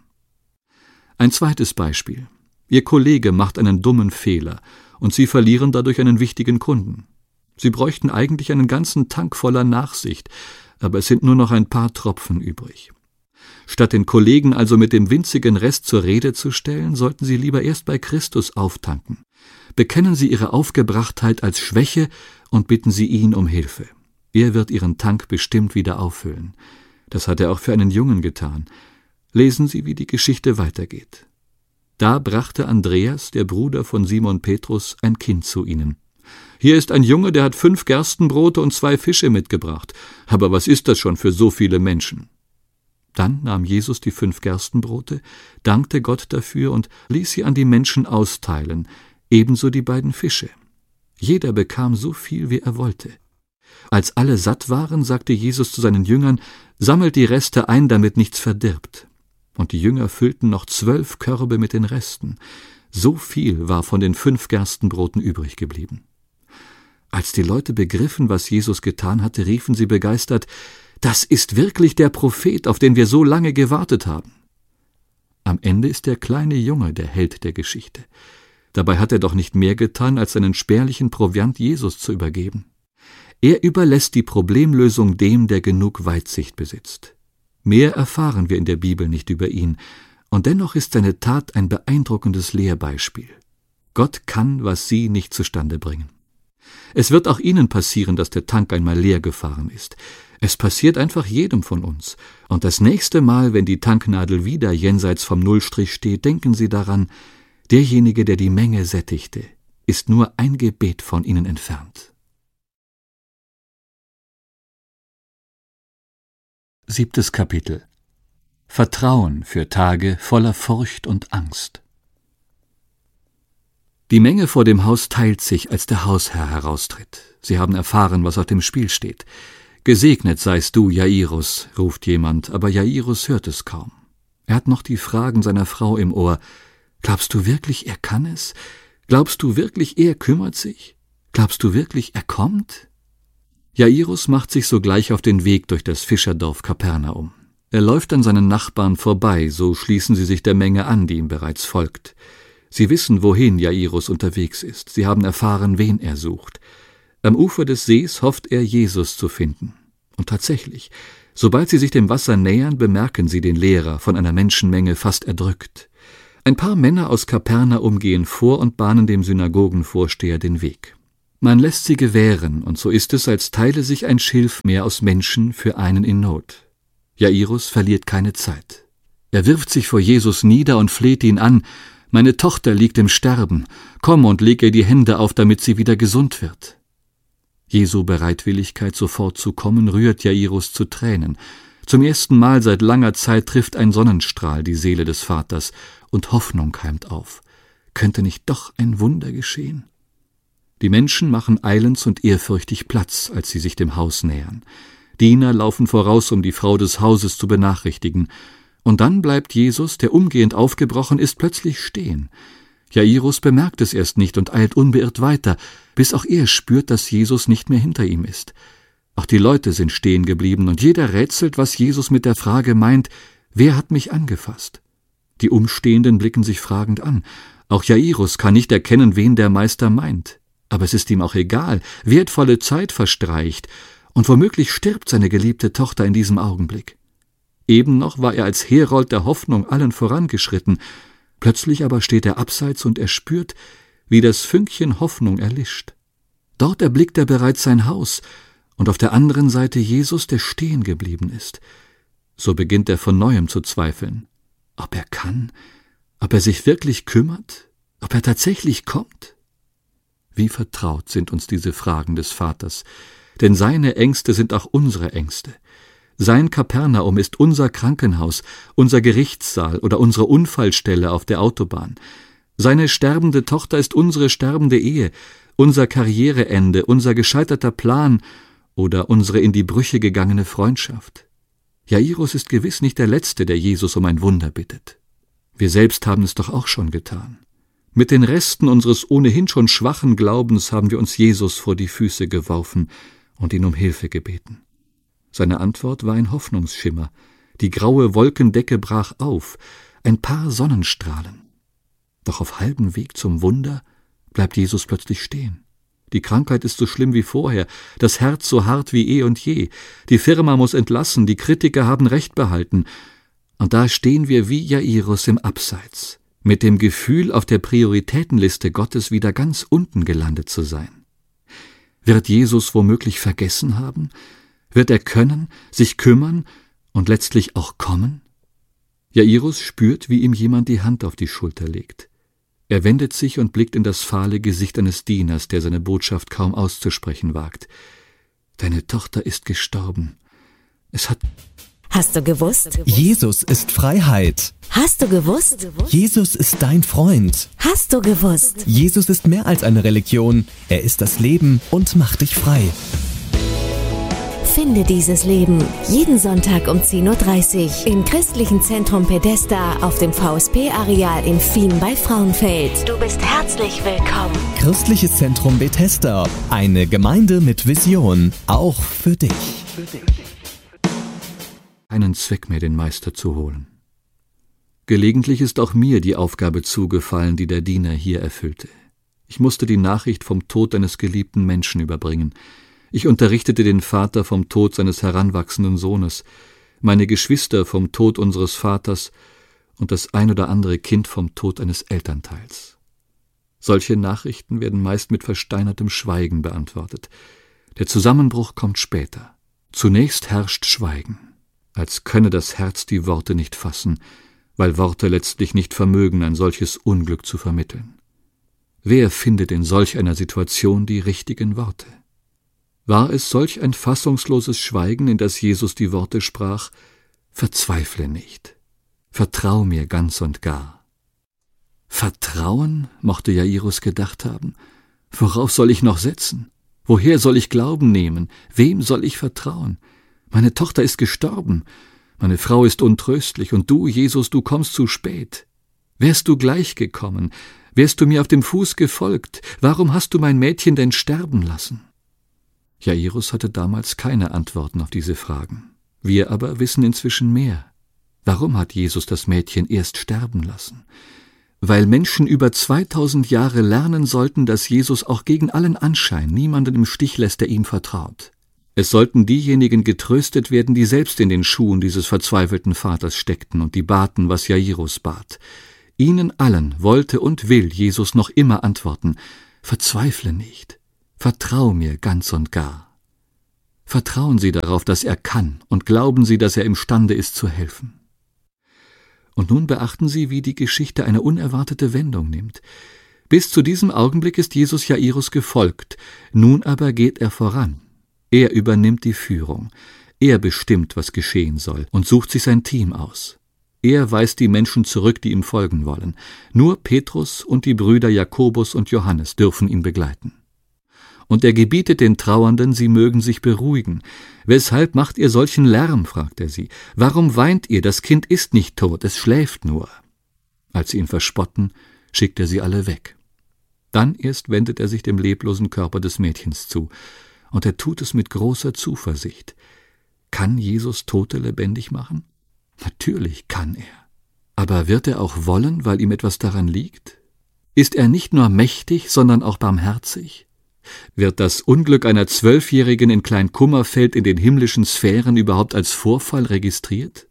[SPEAKER 1] Ein zweites Beispiel. Ihr Kollege macht einen dummen Fehler und Sie verlieren dadurch einen wichtigen Kunden. Sie bräuchten eigentlich einen ganzen Tank voller Nachsicht, aber es sind nur noch ein paar Tropfen übrig. Statt den Kollegen also mit dem winzigen Rest zur Rede zu stellen, sollten Sie lieber erst bei Christus auftanken. Bekennen Sie Ihre Aufgebrachtheit als Schwäche und bitten Sie ihn um Hilfe. Er wird Ihren Tank bestimmt wieder auffüllen. Das hat er auch für einen Jungen getan. Lesen Sie, wie die Geschichte weitergeht. Da brachte Andreas, der Bruder von Simon Petrus, ein Kind zu ihnen. Hier ist ein Junge, der hat fünf Gerstenbrote und zwei Fische mitgebracht. Aber was ist das schon für so viele Menschen? Dann nahm Jesus die fünf Gerstenbrote, dankte Gott dafür und ließ sie an die Menschen austeilen, ebenso die beiden Fische. Jeder bekam so viel, wie er wollte. Als alle satt waren, sagte Jesus zu seinen Jüngern, sammelt die Reste ein, damit nichts verdirbt. Und die Jünger füllten noch zwölf Körbe mit den Resten. So viel war von den fünf Gerstenbroten übrig geblieben. Als die Leute begriffen, was Jesus getan hatte, riefen sie begeistert, das ist wirklich der Prophet, auf den wir so lange gewartet haben. Am Ende ist der kleine Junge der Held der Geschichte. Dabei hat er doch nicht mehr getan, als seinen spärlichen Proviant Jesus zu übergeben. Er überlässt die Problemlösung dem, der genug Weitsicht besitzt. Mehr erfahren wir in der Bibel nicht über ihn, und dennoch ist seine Tat ein beeindruckendes Lehrbeispiel. Gott kann, was Sie nicht zustande bringen. Es wird auch Ihnen passieren, dass der Tank einmal leer gefahren ist. Es passiert einfach jedem von uns. Und das nächste Mal, wenn die Tanknadel wieder jenseits vom Nullstrich steht, denken Sie daran, derjenige, der die Menge sättigte, ist nur ein Gebet von Ihnen entfernt. Siebtes Kapitel. Vertrauen für Tage voller Furcht und Angst. Die Menge vor dem Haus teilt sich, als der Hausherr heraustritt. Sie haben erfahren, was auf dem Spiel steht. »Gesegnet seist du, Jairus«, ruft jemand, aber Jairus hört es kaum. Er hat noch die Fragen seiner Frau im Ohr. »Glaubst du wirklich, er kann es? Glaubst du wirklich, er kümmert sich? Glaubst du wirklich, er kommt?« Jairus macht sich sogleich auf den Weg durch das Fischerdorf Kapernaum. Er läuft an seinen Nachbarn vorbei, so schließen sie sich der Menge an, die ihm bereits folgt. Sie wissen, wohin Jairus unterwegs ist. Sie haben erfahren, wen er sucht. Am Ufer des Sees hofft er, Jesus zu finden. Und tatsächlich, sobald sie sich dem Wasser nähern, bemerken sie den Lehrer, von einer Menschenmenge fast erdrückt. Ein paar Männer aus Kapernaum gehen vor und bahnen dem Synagogenvorsteher den Weg. Man lässt sie gewähren, und so ist es, als teile sich ein Schilfmeer aus Menschen für einen in Not. Jairus verliert keine Zeit. Er wirft sich vor Jesus nieder und fleht ihn an: »Meine Tochter liegt im Sterben. Komm und leg ihr die Hände auf, damit sie wieder gesund wird.« Jesu Bereitwilligkeit, sofort zu kommen, rührt Jairus zu Tränen. Zum ersten Mal seit langer Zeit trifft ein Sonnenstrahl die Seele des Vaters, und Hoffnung keimt auf. Könnte nicht doch ein Wunder geschehen? Die Menschen machen eilends und ehrfürchtig Platz, als sie sich dem Haus nähern. Diener laufen voraus, um die Frau des Hauses zu benachrichtigen. Und dann bleibt Jesus, der umgehend aufgebrochen ist, plötzlich stehen. Jairus bemerkt es erst nicht und eilt unbeirrt weiter, bis auch er spürt, dass Jesus nicht mehr hinter ihm ist. Auch die Leute sind stehen geblieben, und jeder rätselt, was Jesus mit der Frage meint: »Wer hat mich angefasst?« Die Umstehenden blicken sich fragend an. Auch Jairus kann nicht erkennen, wen der Meister meint. Aber es ist ihm auch egal, wertvolle Zeit verstreicht, und womöglich stirbt seine geliebte Tochter in diesem Augenblick. Eben noch war er als Herold der Hoffnung allen vorangeschritten, plötzlich aber steht er abseits und er spürt, wie das Fünkchen Hoffnung erlischt. Dort erblickt er bereits sein Haus und auf der anderen Seite Jesus, der stehen geblieben ist. So beginnt er von Neuem zu zweifeln. Ob er kann, ob er sich wirklich kümmert, ob er tatsächlich kommt? Wie vertraut sind uns diese Fragen des Vaters, denn seine Ängste sind auch unsere Ängste. Sein Kapernaum ist unser Krankenhaus, unser Gerichtssaal oder unsere Unfallstelle auf der Autobahn. Seine sterbende Tochter ist unsere sterbende Ehe, unser Karriereende, unser gescheiterter Plan oder unsere in die Brüche gegangene Freundschaft. Jairus ist gewiss nicht der Letzte, der Jesus um ein Wunder bittet. Wir selbst haben es doch auch schon getan. Mit den Resten unseres ohnehin schon schwachen Glaubens haben wir uns Jesus vor die Füße geworfen und ihn um Hilfe gebeten. Seine Antwort war ein Hoffnungsschimmer. Die graue Wolkendecke brach auf, ein paar Sonnenstrahlen. Doch auf halbem Weg zum Wunder bleibt Jesus plötzlich stehen. Die Krankheit ist so schlimm wie vorher, das Herz so hart wie eh und je. Die Firma muss entlassen, die Kritiker haben Recht behalten. Und da stehen wir wie Jairus im Abseits, mit dem Gefühl, auf der Prioritätenliste Gottes wieder ganz unten gelandet zu sein. Wird Jesus womöglich vergessen haben? Wird er können, sich kümmern und letztlich auch kommen? Jairus spürt, wie ihm jemand die Hand auf die Schulter legt. Er wendet sich und blickt in das fahle Gesicht eines Dieners, der seine Botschaft kaum auszusprechen wagt. »Deine Tochter ist gestorben. Es hat...«
[SPEAKER 2] Hast du gewusst?
[SPEAKER 3] Jesus ist Freiheit.
[SPEAKER 2] Hast du gewusst?
[SPEAKER 3] Jesus ist dein Freund.
[SPEAKER 2] Hast du gewusst?
[SPEAKER 3] Jesus ist mehr als eine Religion. Er ist das Leben und macht dich frei.
[SPEAKER 2] Finde dieses Leben jeden Sonntag um zehn Uhr dreißig im Christlichen Zentrum Bethesda auf dem V S P-Areal in Fien bei Frauenfeld. Du bist herzlich willkommen.
[SPEAKER 3] Christliches Zentrum Bethesda, eine Gemeinde mit Vision, auch für dich. Für dich.
[SPEAKER 1] Keinen Zweck mehr, den Meister zu holen. Gelegentlich ist auch mir die Aufgabe zugefallen, die der Diener hier erfüllte. Ich musste die Nachricht vom Tod eines geliebten Menschen überbringen. Ich unterrichtete den Vater vom Tod seines heranwachsenden Sohnes, meine Geschwister vom Tod unseres Vaters und das ein oder andere Kind vom Tod eines Elternteils. Solche Nachrichten werden meist mit versteinertem Schweigen beantwortet. Der Zusammenbruch kommt später. Zunächst herrscht Schweigen, als könne das Herz die Worte nicht fassen, weil Worte letztlich nicht vermögen, ein solches Unglück zu vermitteln. Wer findet in solch einer Situation die richtigen Worte? War es solch ein fassungsloses Schweigen, in das Jesus die Worte sprach: »Verzweifle nicht, vertrau mir ganz und gar.« Vertrauen, mochte Jairus gedacht haben. Worauf soll ich noch setzen? Woher soll ich Glauben nehmen? Wem soll ich vertrauen? Meine Tochter ist gestorben, meine Frau ist untröstlich, und du, Jesus, du kommst zu spät. Wärst du gleich gekommen, wärst du mir auf dem Fuß gefolgt, warum hast du mein Mädchen denn sterben lassen? Jairus hatte damals keine Antworten auf diese Fragen. Wir aber wissen inzwischen mehr. Warum hat Jesus das Mädchen erst sterben lassen? Weil Menschen über zweitausend Jahre lernen sollten, dass Jesus auch gegen allen Anschein niemanden im Stich lässt, der ihm vertraut. Es sollten diejenigen getröstet werden, die selbst in den Schuhen dieses verzweifelten Vaters steckten und die baten, was Jairus bat. Ihnen allen wollte und will Jesus noch immer antworten: Verzweifle nicht, vertrau mir ganz und gar. Vertrauen Sie darauf, dass er kann, und glauben Sie, dass er imstande ist zu helfen. Und nun beachten Sie, wie die Geschichte eine unerwartete Wendung nimmt. Bis zu diesem Augenblick ist Jesus Jairus gefolgt, nun aber geht er voran. Er übernimmt die Führung. Er bestimmt, was geschehen soll, und sucht sich sein Team aus. Er weist die Menschen zurück, die ihm folgen wollen. Nur Petrus und die Brüder Jakobus und Johannes dürfen ihn begleiten. Und er gebietet den Trauernden, sie mögen sich beruhigen. »Weshalb macht ihr solchen Lärm?« fragt er sie. »Warum weint ihr? Das Kind ist nicht tot, es schläft nur.« Als sie ihn verspotten, schickt er sie alle weg. Dann erst wendet er sich dem leblosen Körper des Mädchens zu. Und er tut es mit großer Zuversicht. Kann Jesus Tote lebendig machen? Natürlich kann er. Aber wird er auch wollen, weil ihm etwas daran liegt? Ist er nicht nur mächtig, sondern auch barmherzig? Wird das Unglück einer Zwölfjährigen in Kleinkummerfeld in den himmlischen Sphären überhaupt als Vorfall registriert?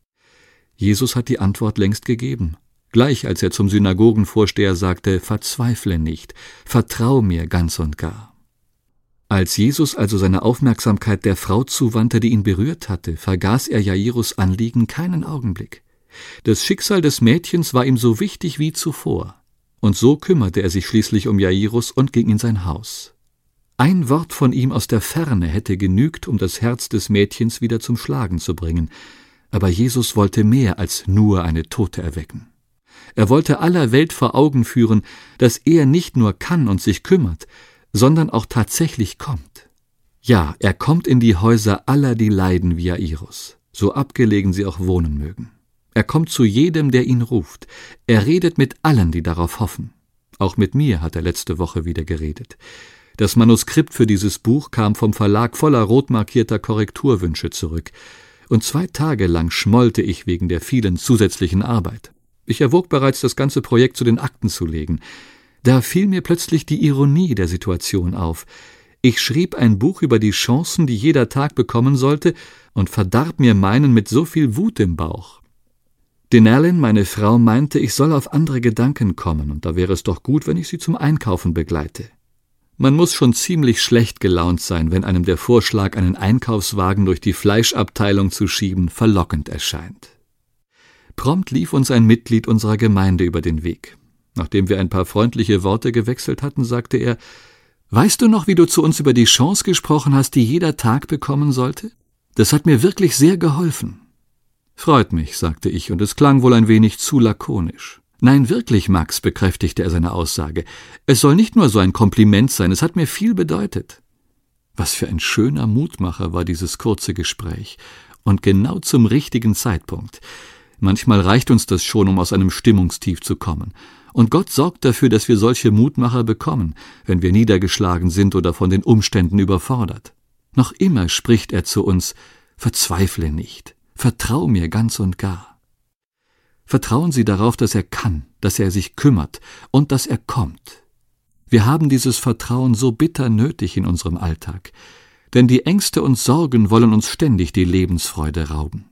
[SPEAKER 1] Jesus hat die Antwort längst gegeben. Gleich als er zum Synagogenvorsteher sagte: Verzweifle nicht, vertrau mir ganz und gar. Als Jesus also seine Aufmerksamkeit der Frau zuwandte, die ihn berührt hatte, vergaß er Jairus Anliegen keinen Augenblick. Das Schicksal des Mädchens war ihm so wichtig wie zuvor. Und so kümmerte er sich schließlich um Jairus und ging in sein Haus. Ein Wort von ihm aus der Ferne hätte genügt, um das Herz des Mädchens wieder zum Schlagen zu bringen. Aber Jesus wollte mehr als nur eine Tote erwecken. Er wollte aller Welt vor Augen führen, dass er nicht nur kann und sich kümmert, sondern auch tatsächlich kommt. Ja, er kommt in die Häuser aller, die leiden wie Jairus, so abgelegen sie auch wohnen mögen. Er kommt zu jedem, der ihn ruft. Er redet mit allen, die darauf hoffen. Auch mit mir hat er letzte Woche wieder geredet. Das Manuskript für dieses Buch kam vom Verlag voller rot markierter Korrekturwünsche zurück. Und zwei Tage lang schmollte ich wegen der vielen zusätzlichen Arbeit. Ich erwog bereits, das ganze Projekt zu den Akten zu legen. Da fiel mir plötzlich die Ironie der Situation auf. Ich schrieb ein Buch über die Chancen, die jeder Tag bekommen sollte, und verdarb mir meinen mit so viel Wut im Bauch. Denalyn, meine Frau, meinte, ich soll auf andere Gedanken kommen, und da wäre es doch gut, wenn ich sie zum Einkaufen begleite. Man muss schon ziemlich schlecht gelaunt sein, wenn einem der Vorschlag, einen Einkaufswagen durch die Fleischabteilung zu schieben, verlockend erscheint. Prompt lief uns ein Mitglied unserer Gemeinde über den Weg. Nachdem wir ein paar freundliche Worte gewechselt hatten, sagte er: »Weißt du noch, wie du zu uns über die Chance gesprochen hast, die jeder Tag bekommen sollte? Das hat mir wirklich sehr geholfen.« »Freut mich«, sagte ich, und es klang wohl ein wenig zu lakonisch. »Nein, wirklich, Max«, bekräftigte er seine Aussage. »Es soll nicht nur so ein Kompliment sein, es hat mir viel bedeutet.« Was für ein schöner Mutmacher war dieses kurze Gespräch. Und genau zum richtigen Zeitpunkt. Manchmal reicht uns das schon, um aus einem Stimmungstief zu kommen. Und Gott sorgt dafür, dass wir solche Mutmacher bekommen, wenn wir niedergeschlagen sind oder von den Umständen überfordert. Noch immer spricht er zu uns: Verzweifle nicht. Vertrau mir ganz und gar. Vertrauen Sie darauf, dass er kann, dass er sich kümmert und dass er kommt. Wir haben dieses Vertrauen so bitter nötig in unserem Alltag, denn die Ängste und Sorgen wollen uns ständig die Lebensfreude rauben.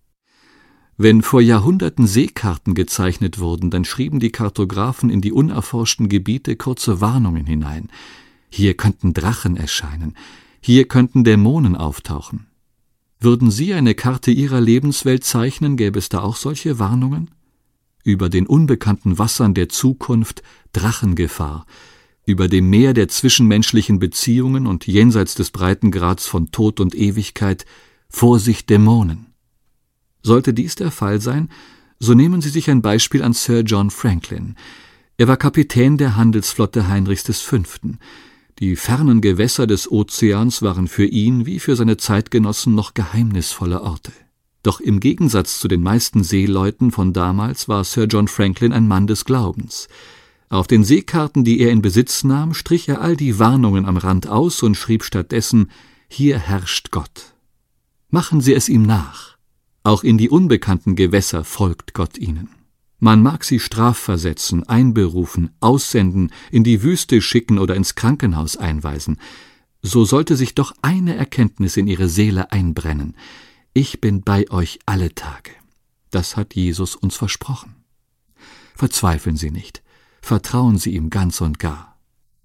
[SPEAKER 1] Wenn vor Jahrhunderten Seekarten gezeichnet wurden, dann schrieben die Kartografen in die unerforschten Gebiete kurze Warnungen hinein. Hier könnten Drachen erscheinen, hier könnten Dämonen auftauchen. Würden Sie eine Karte Ihrer Lebenswelt zeichnen, gäbe es da auch solche Warnungen? Über den unbekannten Wassern der Zukunft Drachengefahr, über dem Meer der zwischenmenschlichen Beziehungen und jenseits des Breitengrads von Tod und Ewigkeit Vorsicht Dämonen. Sollte dies der Fall sein, so nehmen Sie sich ein Beispiel an Sir John Franklin. Er war Kapitän der Handelsflotte Heinrichs des Fünften. Die fernen Gewässer des Ozeans waren für ihn wie für seine Zeitgenossen noch geheimnisvolle Orte. Doch im Gegensatz zu den meisten Seeleuten von damals war Sir John Franklin ein Mann des Glaubens. Auf den Seekarten, die er in Besitz nahm, strich er all die Warnungen am Rand aus und schrieb stattdessen: Hier herrscht Gott. Machen Sie es ihm nach. Auch in die unbekannten Gewässer folgt Gott ihnen. Man mag sie strafversetzen, einberufen, aussenden, in die Wüste schicken oder ins Krankenhaus einweisen. So sollte sich doch eine Erkenntnis in ihre Seele einbrennen: Ich bin bei euch alle Tage. Das hat Jesus uns versprochen. Verzweifeln Sie nicht, vertrauen Sie ihm ganz und gar.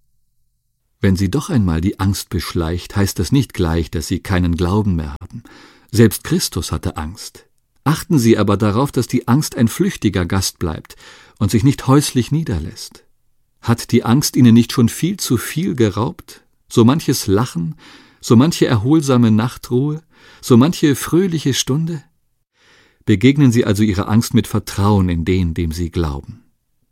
[SPEAKER 1] Wenn Sie doch einmal die Angst beschleicht, heißt das nicht gleich, dass Sie keinen Glauben mehr haben. Selbst Christus hatte Angst. Achten Sie aber darauf, dass die Angst ein flüchtiger Gast bleibt und sich nicht häuslich niederlässt. Hat die Angst Ihnen nicht schon viel zu viel geraubt? So manches Lachen, so manche erholsame Nachtruhe, so manche fröhliche Stunde? Begegnen Sie also Ihrer Angst mit Vertrauen in den, dem Sie glauben.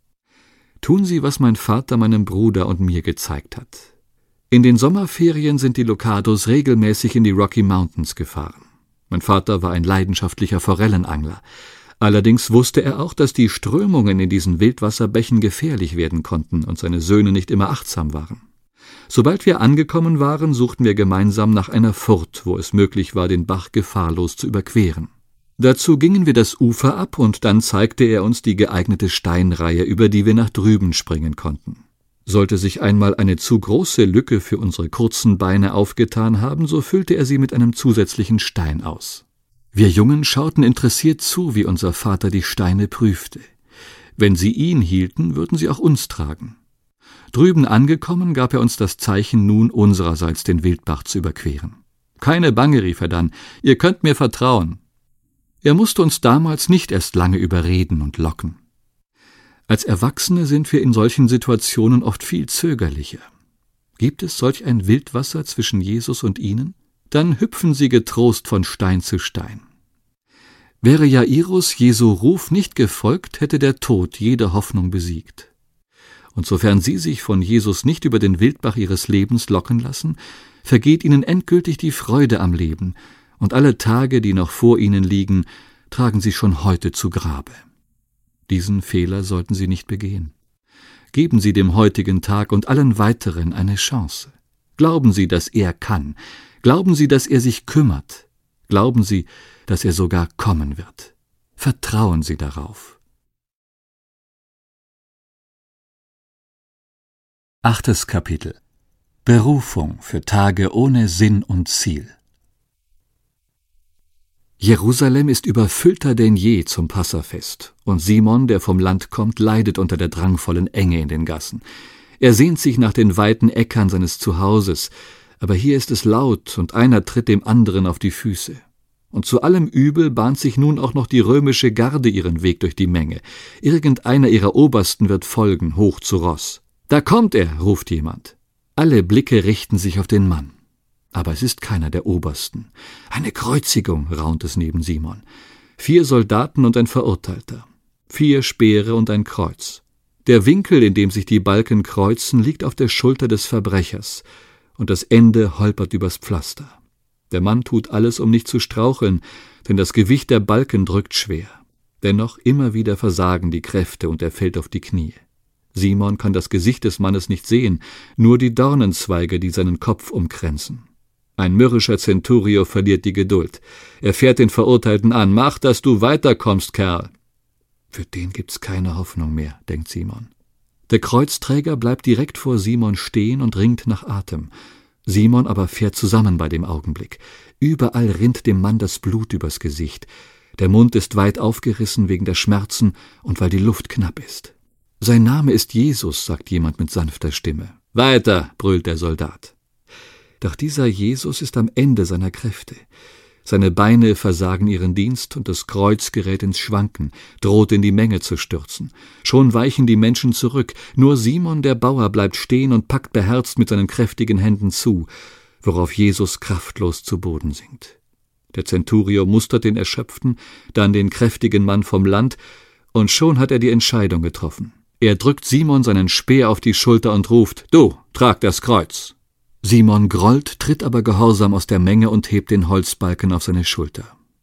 [SPEAKER 1] Tun Sie, was mein Vater meinem Bruder und mir gezeigt hat. In den Sommerferien sind die Locados regelmäßig in die Rocky Mountains gefahren. Mein Vater war ein leidenschaftlicher Forellenangler. Allerdings wusste er auch, dass die Strömungen in diesen Wildwasserbächen gefährlich werden konnten und seine Söhne nicht immer achtsam waren. Sobald wir angekommen waren, suchten wir gemeinsam nach einer Furt, wo es möglich war, den Bach gefahrlos zu überqueren. Dazu gingen wir das Ufer ab, und dann zeigte er uns die geeignete Steinreihe, über die wir nach drüben springen konnten. Sollte sich einmal eine zu große Lücke für unsere kurzen Beine aufgetan haben, so füllte er sie mit einem zusätzlichen Stein aus. Wir Jungen schauten interessiert zu, wie unser Vater die Steine prüfte. Wenn sie ihn hielten, würden sie auch uns tragen. Drüben angekommen, gab er uns das Zeichen, nun unsererseits den Wildbach zu überqueren. »Keine Bange«, rief er dann, »ihr könnt mir vertrauen.« Er musste uns damals nicht erst lange überreden und locken. Als Erwachsene sind wir in solchen Situationen oft viel zögerlicher. Gibt es solch ein Wildwasser zwischen Jesus und ihnen? Dann hüpfen sie getrost von Stein zu Stein. Wäre Jairus Jesu Ruf nicht gefolgt, hätte der Tod jede Hoffnung besiegt. Und sofern sie sich von Jesus nicht über den Wildbach ihres Lebens locken lassen, vergeht ihnen endgültig die Freude am Leben, und alle Tage, die noch vor ihnen liegen, tragen sie schon heute zu Grabe. Diesen Fehler sollten Sie nicht begehen. Geben Sie dem heutigen Tag und allen weiteren eine Chance. Glauben Sie, dass er kann. Glauben Sie, dass er sich kümmert. Glauben Sie, dass er sogar kommen wird. Vertrauen Sie darauf. Achtes Kapitel. Berufung für Tage ohne Sinn und Ziel. Jerusalem ist überfüllter denn je zum Passafest, und Simon, der vom Land kommt, leidet unter der drangvollen Enge in den Gassen. Er sehnt sich nach den weiten Äckern seines Zuhauses, aber hier ist es laut, und einer tritt dem anderen auf die Füße. Und zu allem Übel bahnt sich nun auch noch die römische Garde ihren Weg durch die Menge. Irgendeiner ihrer Obersten wird folgen, hoch zu Ross. »Da kommt er«, ruft jemand. Alle Blicke richten sich auf den Mann. Aber es ist keiner der Obersten. Eine Kreuzigung, raunt es neben Simon. Vier Soldaten und ein Verurteilter. Vier Speere und ein Kreuz. Der Winkel, in dem sich die Balken kreuzen, liegt auf der Schulter des Verbrechers, und das Ende holpert übers Pflaster. Der Mann tut alles, um nicht zu straucheln, denn das Gewicht der Balken drückt schwer. Dennoch immer wieder versagen die Kräfte, und er fällt auf die Knie. Simon kann das Gesicht des Mannes nicht sehen, nur die Dornenzweige, die seinen Kopf umkränzen. Ein mürrischer Centurio verliert die Geduld. Er fährt den Verurteilten an. »Mach, dass du weiterkommst, Kerl!« Für den gibt's keine Hoffnung mehr, denkt Simon. Der Kreuzträger bleibt direkt vor Simon stehen und ringt nach Atem. Simon aber fährt zusammen bei dem Augenblick. Überall rinnt dem Mann das Blut übers Gesicht. Der Mund ist weit aufgerissen wegen der Schmerzen und weil die Luft knapp ist. »Sein Name ist Jesus«, sagt jemand mit sanfter Stimme. »Weiter«, brüllt der Soldat. Doch dieser Jesus ist am Ende seiner Kräfte. Seine Beine versagen ihren Dienst, und das Kreuz gerät ins Schwanken, droht in die Menge zu stürzen. Schon weichen die Menschen zurück, nur Simon der Bauer bleibt stehen und packt beherzt mit seinen kräftigen Händen zu, worauf Jesus kraftlos zu Boden sinkt. Der Centurio mustert den Erschöpften, dann den kräftigen Mann vom Land, und schon hat er die Entscheidung getroffen. Er drückt Simon seinen Speer auf die Schulter und ruft: »Du, trag das Kreuz!« Simon grollt, tritt aber gehorsam aus der Menge und hebt den Holzbalken auf seine Schulter.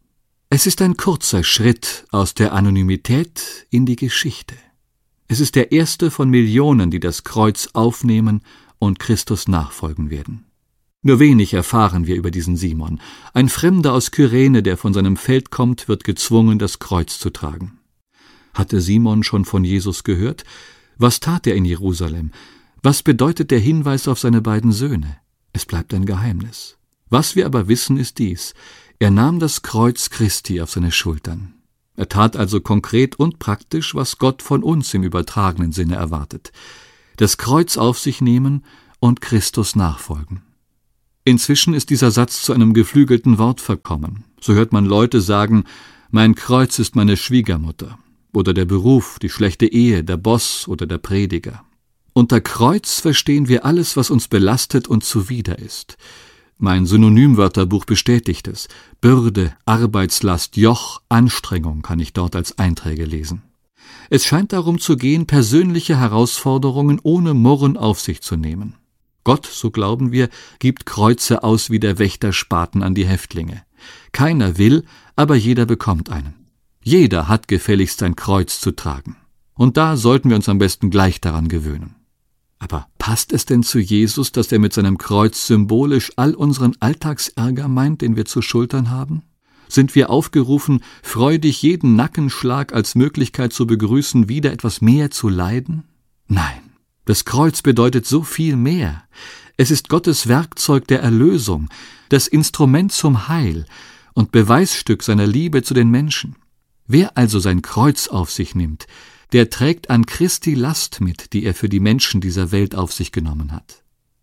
[SPEAKER 1] Es ist ein kurzer Schritt aus der Anonymität in die Geschichte. Es ist der erste von Millionen, die das Kreuz aufnehmen und Christus nachfolgen werden. Nur wenig erfahren wir über diesen Simon. Ein Fremder aus Kyrene, der von seinem Feld kommt, wird gezwungen, das Kreuz zu tragen. Hatte Simon schon von Jesus gehört? Was tat er in Jerusalem? Was bedeutet der Hinweis auf seine beiden Söhne? Es bleibt ein Geheimnis. Was wir aber wissen, ist dies: Er nahm das Kreuz Christi auf seine Schultern. Er tat also konkret und praktisch, was Gott von uns im übertragenen Sinne erwartet: das Kreuz auf sich nehmen und Christus nachfolgen. Inzwischen ist dieser Satz zu einem geflügelten Wort verkommen. So hört man Leute sagen: Mein Kreuz ist meine Schwiegermutter, oder der Beruf, die schlechte Ehe, der Boss oder der Prediger. Unter Kreuz verstehen wir alles, was uns belastet und zuwider ist. Mein Synonymwörterbuch bestätigt es. Bürde, Arbeitslast, Joch, Anstrengung kann ich dort als Einträge lesen. Es scheint darum zu gehen, persönliche Herausforderungen ohne Murren auf sich zu nehmen. Gott, so glauben wir, gibt Kreuze aus wie der Wächter Spaten an die Häftlinge. Keiner will, aber jeder bekommt einen. Jeder hat gefälligst sein Kreuz zu tragen. Und da sollten wir uns am besten gleich daran gewöhnen. Aber passt es denn zu Jesus, dass er mit seinem Kreuz symbolisch all unseren Alltagsärger meint, den wir zu schultern haben? Sind wir aufgerufen, freudig jeden Nackenschlag als Möglichkeit zu begrüßen, wieder etwas mehr zu leiden? Nein, das Kreuz bedeutet so viel mehr. Es ist Gottes Werkzeug der Erlösung, das Instrument zum Heil und Beweisstück seiner Liebe zu den Menschen. Wer also sein Kreuz auf sich nimmt, der trägt an Christi Last mit, die er für die Menschen dieser Welt auf sich genommen hat.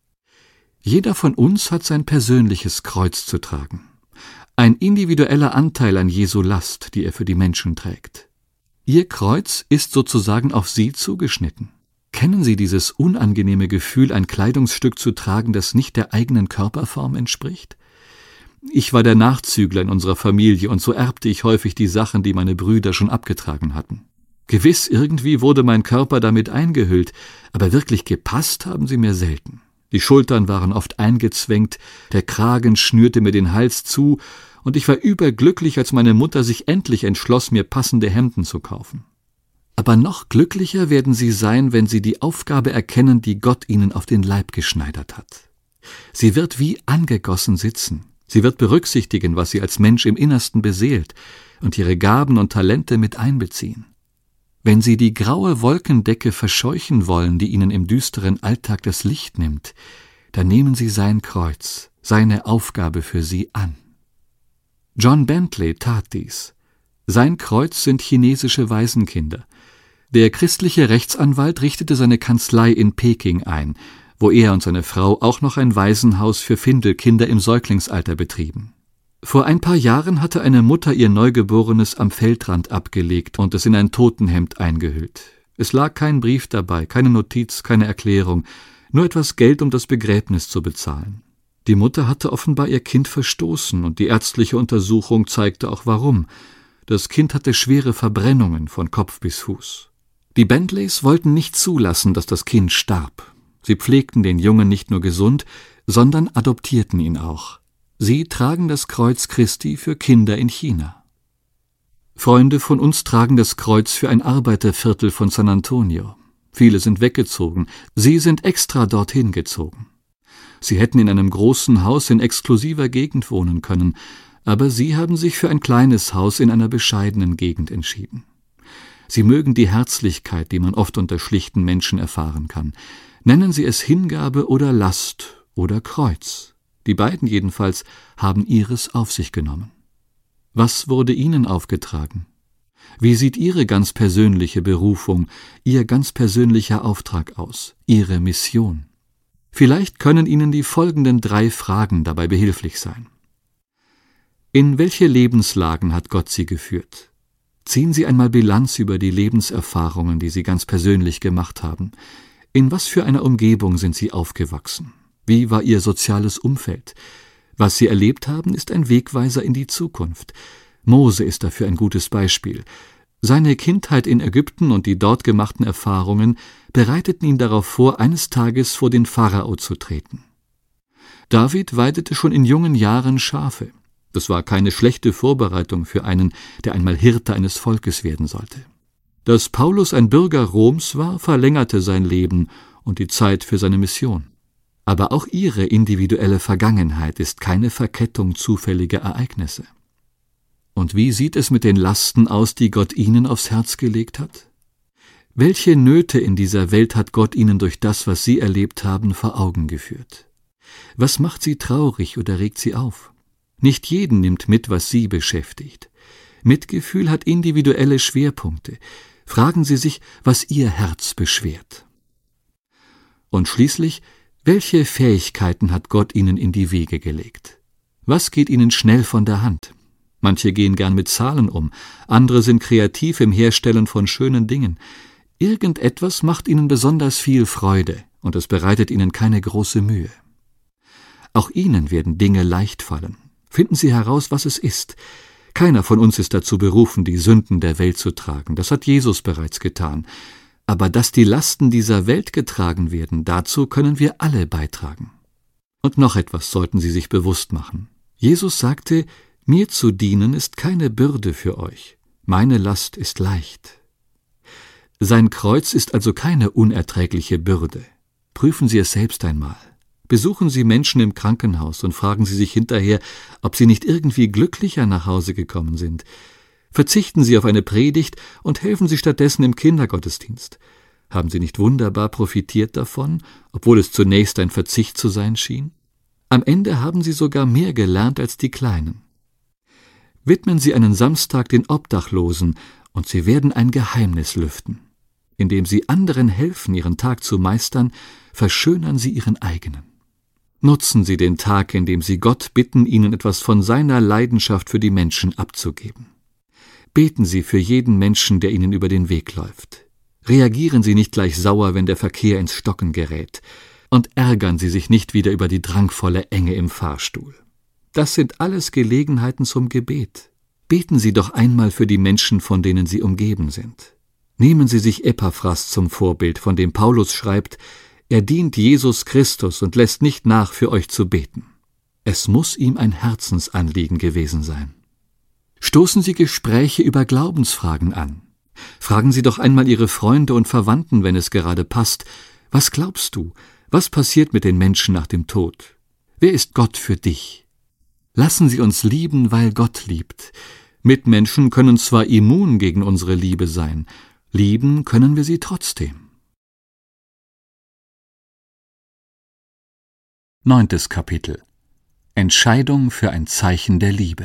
[SPEAKER 1] Jeder von uns hat sein persönliches Kreuz zu tragen. Ein individueller Anteil an Jesu Last, die er für die Menschen trägt. Ihr Kreuz ist sozusagen auf Sie zugeschnitten. Kennen Sie dieses unangenehme Gefühl, ein Kleidungsstück zu tragen, das nicht der eigenen Körperform entspricht? Ich war der Nachzügler in unserer Familie, und so erbte ich häufig die Sachen, die meine Brüder schon abgetragen hatten. Gewiss, irgendwie wurde mein Körper damit eingehüllt, aber wirklich gepasst haben sie mir selten. Die Schultern waren oft eingezwängt, der Kragen schnürte mir den Hals zu, und ich war überglücklich, als meine Mutter sich endlich entschloss, mir passende Hemden zu kaufen. Aber noch glücklicher werden sie sein, wenn sie die Aufgabe erkennen, die Gott ihnen auf den Leib geschneidert hat. Sie wird wie angegossen sitzen. Sie wird berücksichtigen, was sie als Mensch im Innersten beseelt, und ihre Gaben und Talente mit einbeziehen. Wenn sie die graue Wolkendecke verscheuchen wollen, die ihnen im düsteren Alltag das Licht nimmt, dann nehmen sie sein Kreuz, seine Aufgabe für sie an. John Bentley tat dies. Sein Kreuz sind chinesische Waisenkinder. Der christliche Rechtsanwalt richtete seine Kanzlei in Peking ein, wo er und seine Frau auch noch ein Waisenhaus für Findelkinder im Säuglingsalter betrieben. Vor ein paar Jahren hatte eine Mutter ihr Neugeborenes am Feldrand abgelegt und es in ein Totenhemd eingehüllt. Es lag kein Brief dabei, keine Notiz, keine Erklärung, nur etwas Geld, um das Begräbnis zu bezahlen. Die Mutter hatte offenbar ihr Kind verstoßen, und die ärztliche Untersuchung zeigte auch warum. Das Kind hatte schwere Verbrennungen von Kopf bis Fuß. Die Bentleys wollten nicht zulassen, dass das Kind starb. Sie pflegten den Jungen nicht nur gesund, sondern adoptierten ihn auch. Sie tragen das Kreuz Christi für Kinder in China. Freunde von uns tragen das Kreuz für ein Arbeiterviertel von San Antonio. Viele sind weggezogen, sie sind extra dorthin gezogen. Sie hätten in einem großen Haus in exklusiver Gegend wohnen können, aber sie haben sich für ein kleines Haus in einer bescheidenen Gegend entschieden. Sie mögen die Herzlichkeit, die man oft unter schlichten Menschen erfahren kann. Nennen Sie es Hingabe oder Last oder Kreuz. Die beiden jedenfalls haben ihres auf sich genommen. Was wurde ihnen aufgetragen? Wie sieht Ihre ganz persönliche Berufung, Ihr ganz persönlicher Auftrag aus, Ihre Mission? Vielleicht können Ihnen die folgenden drei Fragen dabei behilflich sein. In welche Lebenslagen hat Gott Sie geführt? Ziehen Sie einmal Bilanz über die Lebenserfahrungen, die Sie ganz persönlich gemacht haben. In was für einer Umgebung sind Sie aufgewachsen? Wie war Ihr soziales Umfeld? Was Sie erlebt haben, ist ein Wegweiser in die Zukunft. Mose ist dafür ein gutes Beispiel. Seine Kindheit in Ägypten und die dort gemachten Erfahrungen bereiteten ihn darauf vor, eines Tages vor den Pharao zu treten. David weidete schon in jungen Jahren Schafe. Das war keine schlechte Vorbereitung für einen, der einmal Hirte eines Volkes werden sollte. Dass Paulus ein Bürger Roms war, verlängerte sein Leben und die Zeit für seine Mission. Aber auch ihre individuelle Vergangenheit ist keine Verkettung zufälliger Ereignisse. Und wie sieht es mit den Lasten aus, die Gott ihnen aufs Herz gelegt hat? Welche Nöte in dieser Welt hat Gott ihnen durch das, was sie erlebt haben, vor Augen geführt? Was macht sie traurig oder regt sie auf? Nicht jeden nimmt mit, was sie beschäftigt. Mitgefühl hat individuelle Schwerpunkte. Fragen Sie sich, was Ihr Herz beschwert. Und schließlich, welche Fähigkeiten hat Gott Ihnen in die Wege gelegt? Was geht Ihnen schnell von der Hand? Manche gehen gern mit Zahlen um, andere sind kreativ im Herstellen von schönen Dingen. Irgendetwas macht Ihnen besonders viel Freude, und es bereitet Ihnen keine große Mühe. Auch Ihnen werden Dinge leicht fallen. Finden Sie heraus, was es ist. Keiner von uns ist dazu berufen, die Sünden der Welt zu tragen. Das hat Jesus bereits getan. Aber dass die Lasten dieser Welt getragen werden, dazu können wir alle beitragen. Und noch etwas sollten Sie sich bewusst machen. Jesus sagte, mir zu dienen ist keine Bürde für euch. Meine Last ist leicht. Sein Kreuz ist also keine unerträgliche Bürde. Prüfen Sie es selbst einmal. Besuchen Sie Menschen im Krankenhaus und fragen Sie sich hinterher, ob sie nicht irgendwie glücklicher nach Hause gekommen sind. Verzichten Sie auf eine Predigt und helfen Sie stattdessen im Kindergottesdienst. Haben Sie nicht wunderbar profitiert davon, obwohl es zunächst ein Verzicht zu sein schien? Am Ende haben Sie sogar mehr gelernt als die Kleinen. Widmen Sie einen Samstag den Obdachlosen, und Sie werden ein Geheimnis lüften. Indem Sie anderen helfen, ihren Tag zu meistern, verschönern Sie Ihren eigenen. Nutzen Sie den Tag, indem Sie Gott bitten, Ihnen etwas von seiner Leidenschaft für die Menschen abzugeben. Beten Sie für jeden Menschen, der Ihnen über den Weg läuft. Reagieren Sie nicht gleich sauer, wenn der Verkehr ins Stocken gerät. Und ärgern Sie sich nicht wieder über die drangvolle Enge im Fahrstuhl. Das sind alles Gelegenheiten zum Gebet. Beten Sie doch einmal für die Menschen, von denen Sie umgeben sind. Nehmen Sie sich Epaphras zum Vorbild, von dem Paulus schreibt, er dient Jesus Christus und lässt nicht nach, für euch zu beten. Es muss ihm ein Herzensanliegen gewesen sein. Stoßen Sie Gespräche über Glaubensfragen an. Fragen Sie doch einmal Ihre Freunde und Verwandten, wenn es gerade passt, was glaubst du, was passiert mit den Menschen nach dem Tod? Wer ist Gott für dich? Lassen Sie uns lieben, weil Gott liebt. Mitmenschen können zwar immun gegen unsere Liebe sein, lieben können wir sie trotzdem. Neuntes Kapitel. Entscheidung für ein Zeichen der Liebe.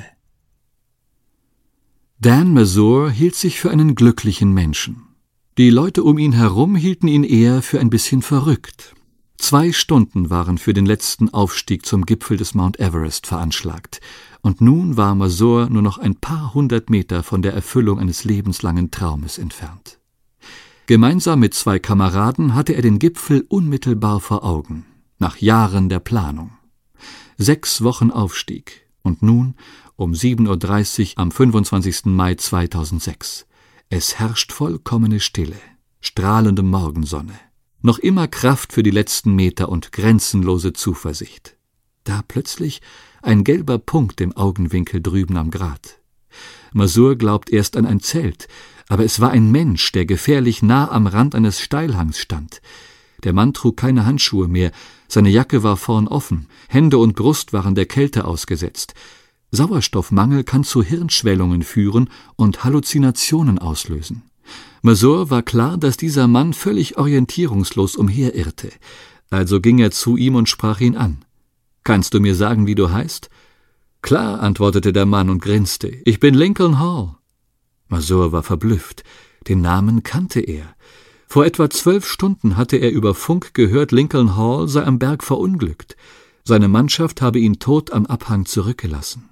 [SPEAKER 1] Dan Mazur hielt sich für einen glücklichen Menschen. Die Leute um ihn herum hielten ihn eher für ein bisschen verrückt. Zwei Stunden waren für den letzten Aufstieg zum Gipfel des Mount Everest veranschlagt, und nun war Mazur nur noch ein paar hundert Meter von der Erfüllung eines lebenslangen Traumes entfernt. Gemeinsam mit zwei Kameraden hatte er den Gipfel unmittelbar vor Augen, nach Jahren der Planung. Sechs Wochen Aufstieg, und nun um sieben Uhr dreißig am fünfundzwanzigsten Mai zweitausendsechs. Es herrscht vollkommene Stille, strahlende Morgensonne. Noch immer Kraft für die letzten Meter und grenzenlose Zuversicht. Da plötzlich ein gelber Punkt im Augenwinkel drüben am Grat. Mazur glaubt erst an ein Zelt, aber es war ein Mensch, der gefährlich nah am Rand eines Steilhangs stand. Der Mann trug keine Handschuhe mehr, seine Jacke war vorn offen, Hände und Brust waren der Kälte ausgesetzt. Sauerstoffmangel kann zu Hirnschwellungen führen und Halluzinationen auslösen. Mazur war klar, dass dieser Mann völlig orientierungslos umherirrte. Also ging er zu ihm und sprach ihn an. »Kannst du mir sagen, wie du heißt?« »Klar«, antwortete der Mann und grinste. »Ich bin Lincoln Hall.« Mazur war verblüfft. Den Namen kannte er. Vor etwa zwölf Stunden hatte er über Funk gehört, Lincoln Hall sei am Berg verunglückt. Seine Mannschaft habe ihn tot am Abhang zurückgelassen.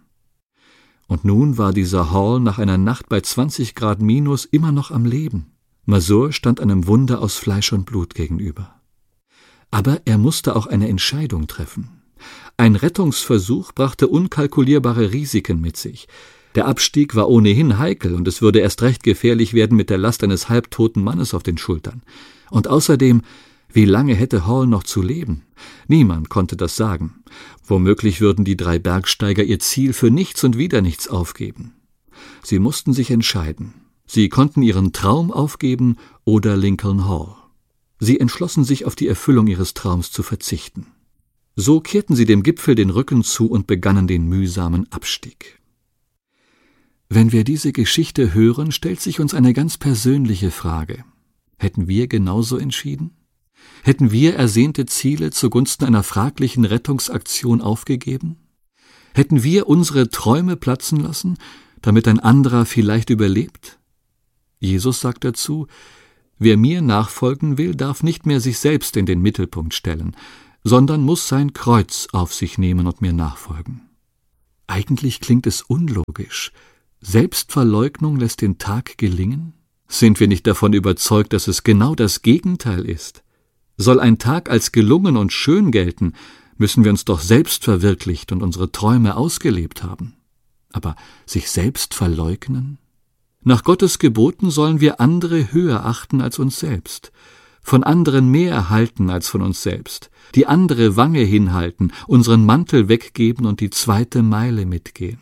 [SPEAKER 1] Und nun war dieser Hall nach einer Nacht bei zwanzig Grad minus immer noch am Leben. Mazur stand einem Wunder aus Fleisch und Blut gegenüber. Aber er musste auch eine Entscheidung treffen. Ein Rettungsversuch brachte unkalkulierbare Risiken mit sich. Der Abstieg war ohnehin heikel, und es würde erst recht gefährlich werden mit der Last eines halbtoten Mannes auf den Schultern. Und außerdem, wie lange hätte Hall noch zu leben? Niemand konnte das sagen. Womöglich würden die drei Bergsteiger ihr Ziel für nichts und wieder nichts aufgeben. Sie mussten sich entscheiden. Sie konnten ihren Traum aufgeben oder Lincoln Hall. Sie entschlossen sich, auf die Erfüllung ihres Traums zu verzichten. So kehrten sie dem Gipfel den Rücken zu und begannen den mühsamen Abstieg. Wenn wir diese Geschichte hören, stellt sich uns eine ganz persönliche Frage. Hätten wir genauso entschieden? Hätten wir ersehnte Ziele zugunsten einer fraglichen Rettungsaktion aufgegeben? Hätten wir unsere Träume platzen lassen, damit ein anderer vielleicht überlebt? Jesus sagt dazu: Wer mir nachfolgen will, darf nicht mehr sich selbst in den Mittelpunkt stellen, sondern muss sein Kreuz auf sich nehmen und mir nachfolgen. Eigentlich klingt es unlogisch. Selbstverleugnung lässt den Tag gelingen? Sind wir nicht davon überzeugt, dass es genau das Gegenteil ist? Soll ein Tag als gelungen und schön gelten, müssen wir uns doch selbst verwirklicht und unsere Träume ausgelebt haben. Aber sich selbst verleugnen? Nach Gottes Geboten sollen wir andere höher achten als uns selbst, von anderen mehr erhalten als von uns selbst, die andere Wange hinhalten, unseren Mantel weggeben und die zweite Meile mitgehen.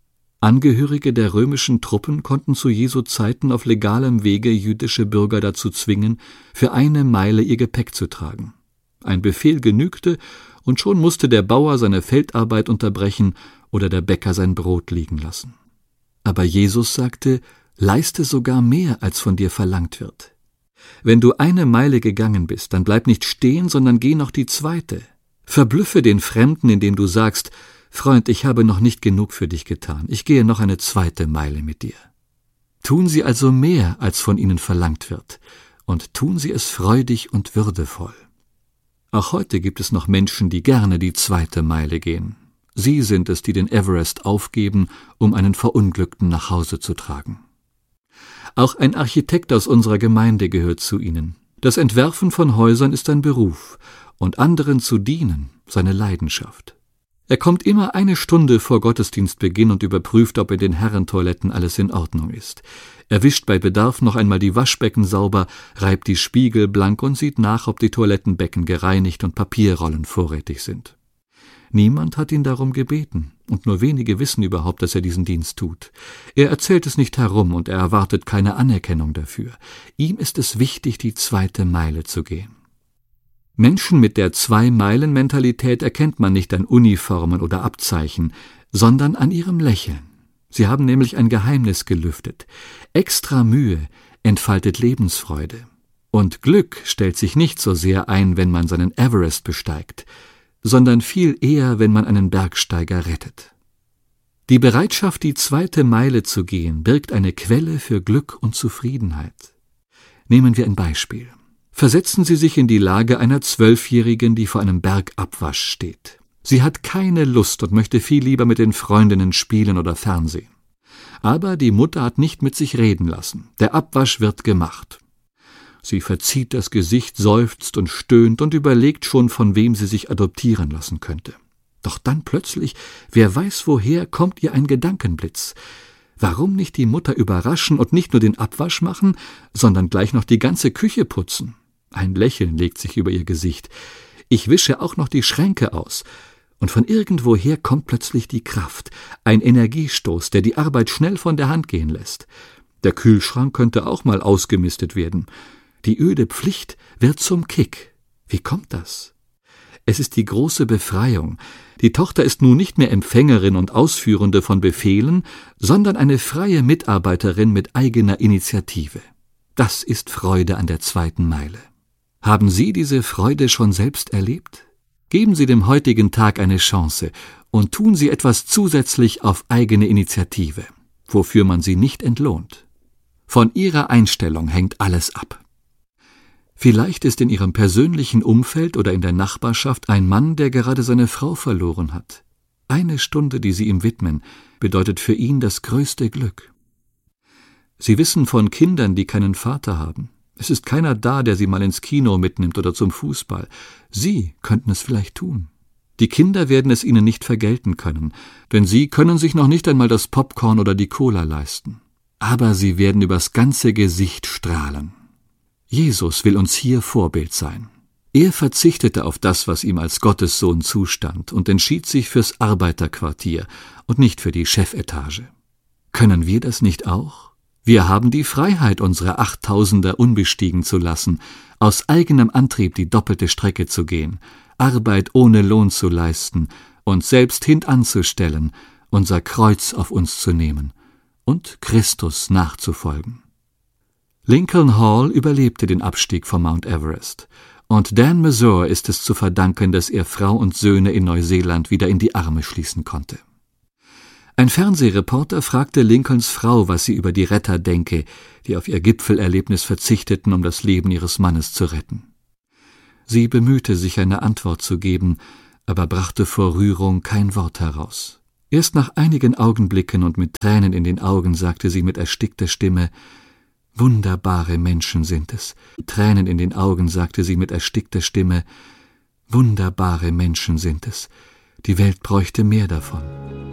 [SPEAKER 1] Angehörige der römischen Truppen konnten zu Jesu Zeiten auf legalem Wege jüdische Bürger dazu zwingen, für eine Meile ihr Gepäck zu tragen. Ein Befehl genügte, und schon musste der Bauer seine Feldarbeit unterbrechen oder der Bäcker sein Brot liegen lassen. Aber Jesus sagte: Leiste sogar mehr, als von dir verlangt wird. Wenn du eine Meile gegangen bist, dann bleib nicht stehen, sondern geh noch die zweite. Verblüffe den Fremden, indem du sagst: Freund, ich habe noch nicht genug für dich getan, ich gehe noch eine zweite Meile mit dir. Tun sie also mehr, als von ihnen verlangt wird, und tun sie es freudig und würdevoll. Auch heute gibt es noch Menschen, die gerne die zweite Meile gehen. Sie sind es, die den Everest aufgeben, um einen Verunglückten nach Hause zu tragen. Auch ein Architekt aus unserer Gemeinde gehört zu ihnen. Das Entwerfen von Häusern ist ein Beruf, und anderen zu dienen, seine Leidenschaft. Er kommt immer eine Stunde vor Gottesdienstbeginn und überprüft, ob in den Herrentoiletten alles in Ordnung ist. Er wischt bei Bedarf noch einmal die Waschbecken sauber, reibt die Spiegel blank und sieht nach, ob die Toilettenbecken gereinigt und Papierrollen vorrätig sind. Niemand hat ihn darum gebeten, und nur wenige wissen überhaupt, dass er diesen Dienst tut. Er erzählt es nicht herum, und er erwartet keine Anerkennung dafür. Ihm ist es wichtig, die zweite Meile zu gehen. Menschen mit der Zwei-Meilen-Mentalität erkennt man nicht an Uniformen oder Abzeichen, sondern an ihrem Lächeln. Sie haben nämlich ein Geheimnis gelüftet. Extra Mühe entfaltet Lebensfreude. Und Glück stellt sich nicht so sehr ein, wenn man seinen Everest besteigt, sondern viel eher, wenn man einen Bergsteiger rettet. Die Bereitschaft, die zweite Meile zu gehen, birgt eine Quelle für Glück und Zufriedenheit. Nehmen wir ein Beispiel. Versetzen Sie sich in die Lage einer Zwölfjährigen, die vor einem Bergabwasch steht. Sie hat keine Lust und möchte viel lieber mit den Freundinnen spielen oder Fernsehen. Aber die Mutter hat nicht mit sich reden lassen. Der Abwasch wird gemacht. Sie verzieht das Gesicht, seufzt und stöhnt und überlegt schon, von wem sie sich adoptieren lassen könnte. Doch dann plötzlich, wer weiß woher, kommt ihr ein Gedankenblitz. Warum nicht die Mutter überraschen und nicht nur den Abwasch machen, sondern gleich noch die ganze Küche putzen? Ein Lächeln legt sich über ihr Gesicht. Ich wische auch noch die Schränke aus. Und von irgendwoher kommt plötzlich die Kraft, ein Energiestoß, der die Arbeit schnell von der Hand gehen lässt. Der Kühlschrank könnte auch mal ausgemistet werden. Die öde Pflicht wird zum Kick. Wie kommt das? Es ist die große Befreiung. Die Tochter ist nun nicht mehr Empfängerin und Ausführende von Befehlen, sondern eine freie Mitarbeiterin mit eigener Initiative. Das ist Freude an der zweiten Meile. Haben Sie diese Freude schon selbst erlebt? Geben Sie dem heutigen Tag eine Chance und tun Sie etwas zusätzlich auf eigene Initiative, wofür man Sie nicht entlohnt. Von Ihrer Einstellung hängt alles ab. Vielleicht ist in Ihrem persönlichen Umfeld oder in der Nachbarschaft ein Mann, der gerade seine Frau verloren hat. Eine Stunde, die Sie ihm widmen, bedeutet für ihn das größte Glück. Sie wissen von Kindern, die keinen Vater haben. Es ist keiner da, der sie mal ins Kino mitnimmt oder zum Fußball. Sie könnten es vielleicht tun. Die Kinder werden es ihnen nicht vergelten können, denn sie können sich noch nicht einmal das Popcorn oder die Cola leisten. Aber sie werden übers ganze Gesicht strahlen. Jesus will uns hier Vorbild sein. Er verzichtete auf das, was ihm als Gottessohn zustand, und entschied sich fürs Arbeiterquartier und nicht für die Chefetage. Können wir das nicht auch? Wir haben die Freiheit, unsere Achttausender unbestiegen zu lassen, aus eigenem Antrieb die doppelte Strecke zu gehen, Arbeit ohne Lohn zu leisten, uns selbst hintanzustellen, unser Kreuz auf uns zu nehmen und Christus nachzufolgen. Lincoln Hall überlebte den Abstieg vom Mount Everest, Und Dan Mazur ist es zu verdanken, dass er Frau und Söhne in Neuseeland wieder in die Arme schließen konnte. Ein Fernsehreporter fragte Lincolns Frau, was sie über die Retter denke, die auf ihr Gipfelerlebnis verzichteten, um das Leben ihres Mannes zu retten. Sie bemühte sich, eine Antwort zu geben, aber brachte vor Rührung kein Wort heraus. Erst nach einigen Augenblicken und mit Tränen in den Augen sagte sie mit erstickter Stimme: »Wunderbare Menschen sind es.« Mit Tränen in den Augen sagte sie mit erstickter Stimme: »Wunderbare Menschen sind es. Die Welt bräuchte mehr davon.«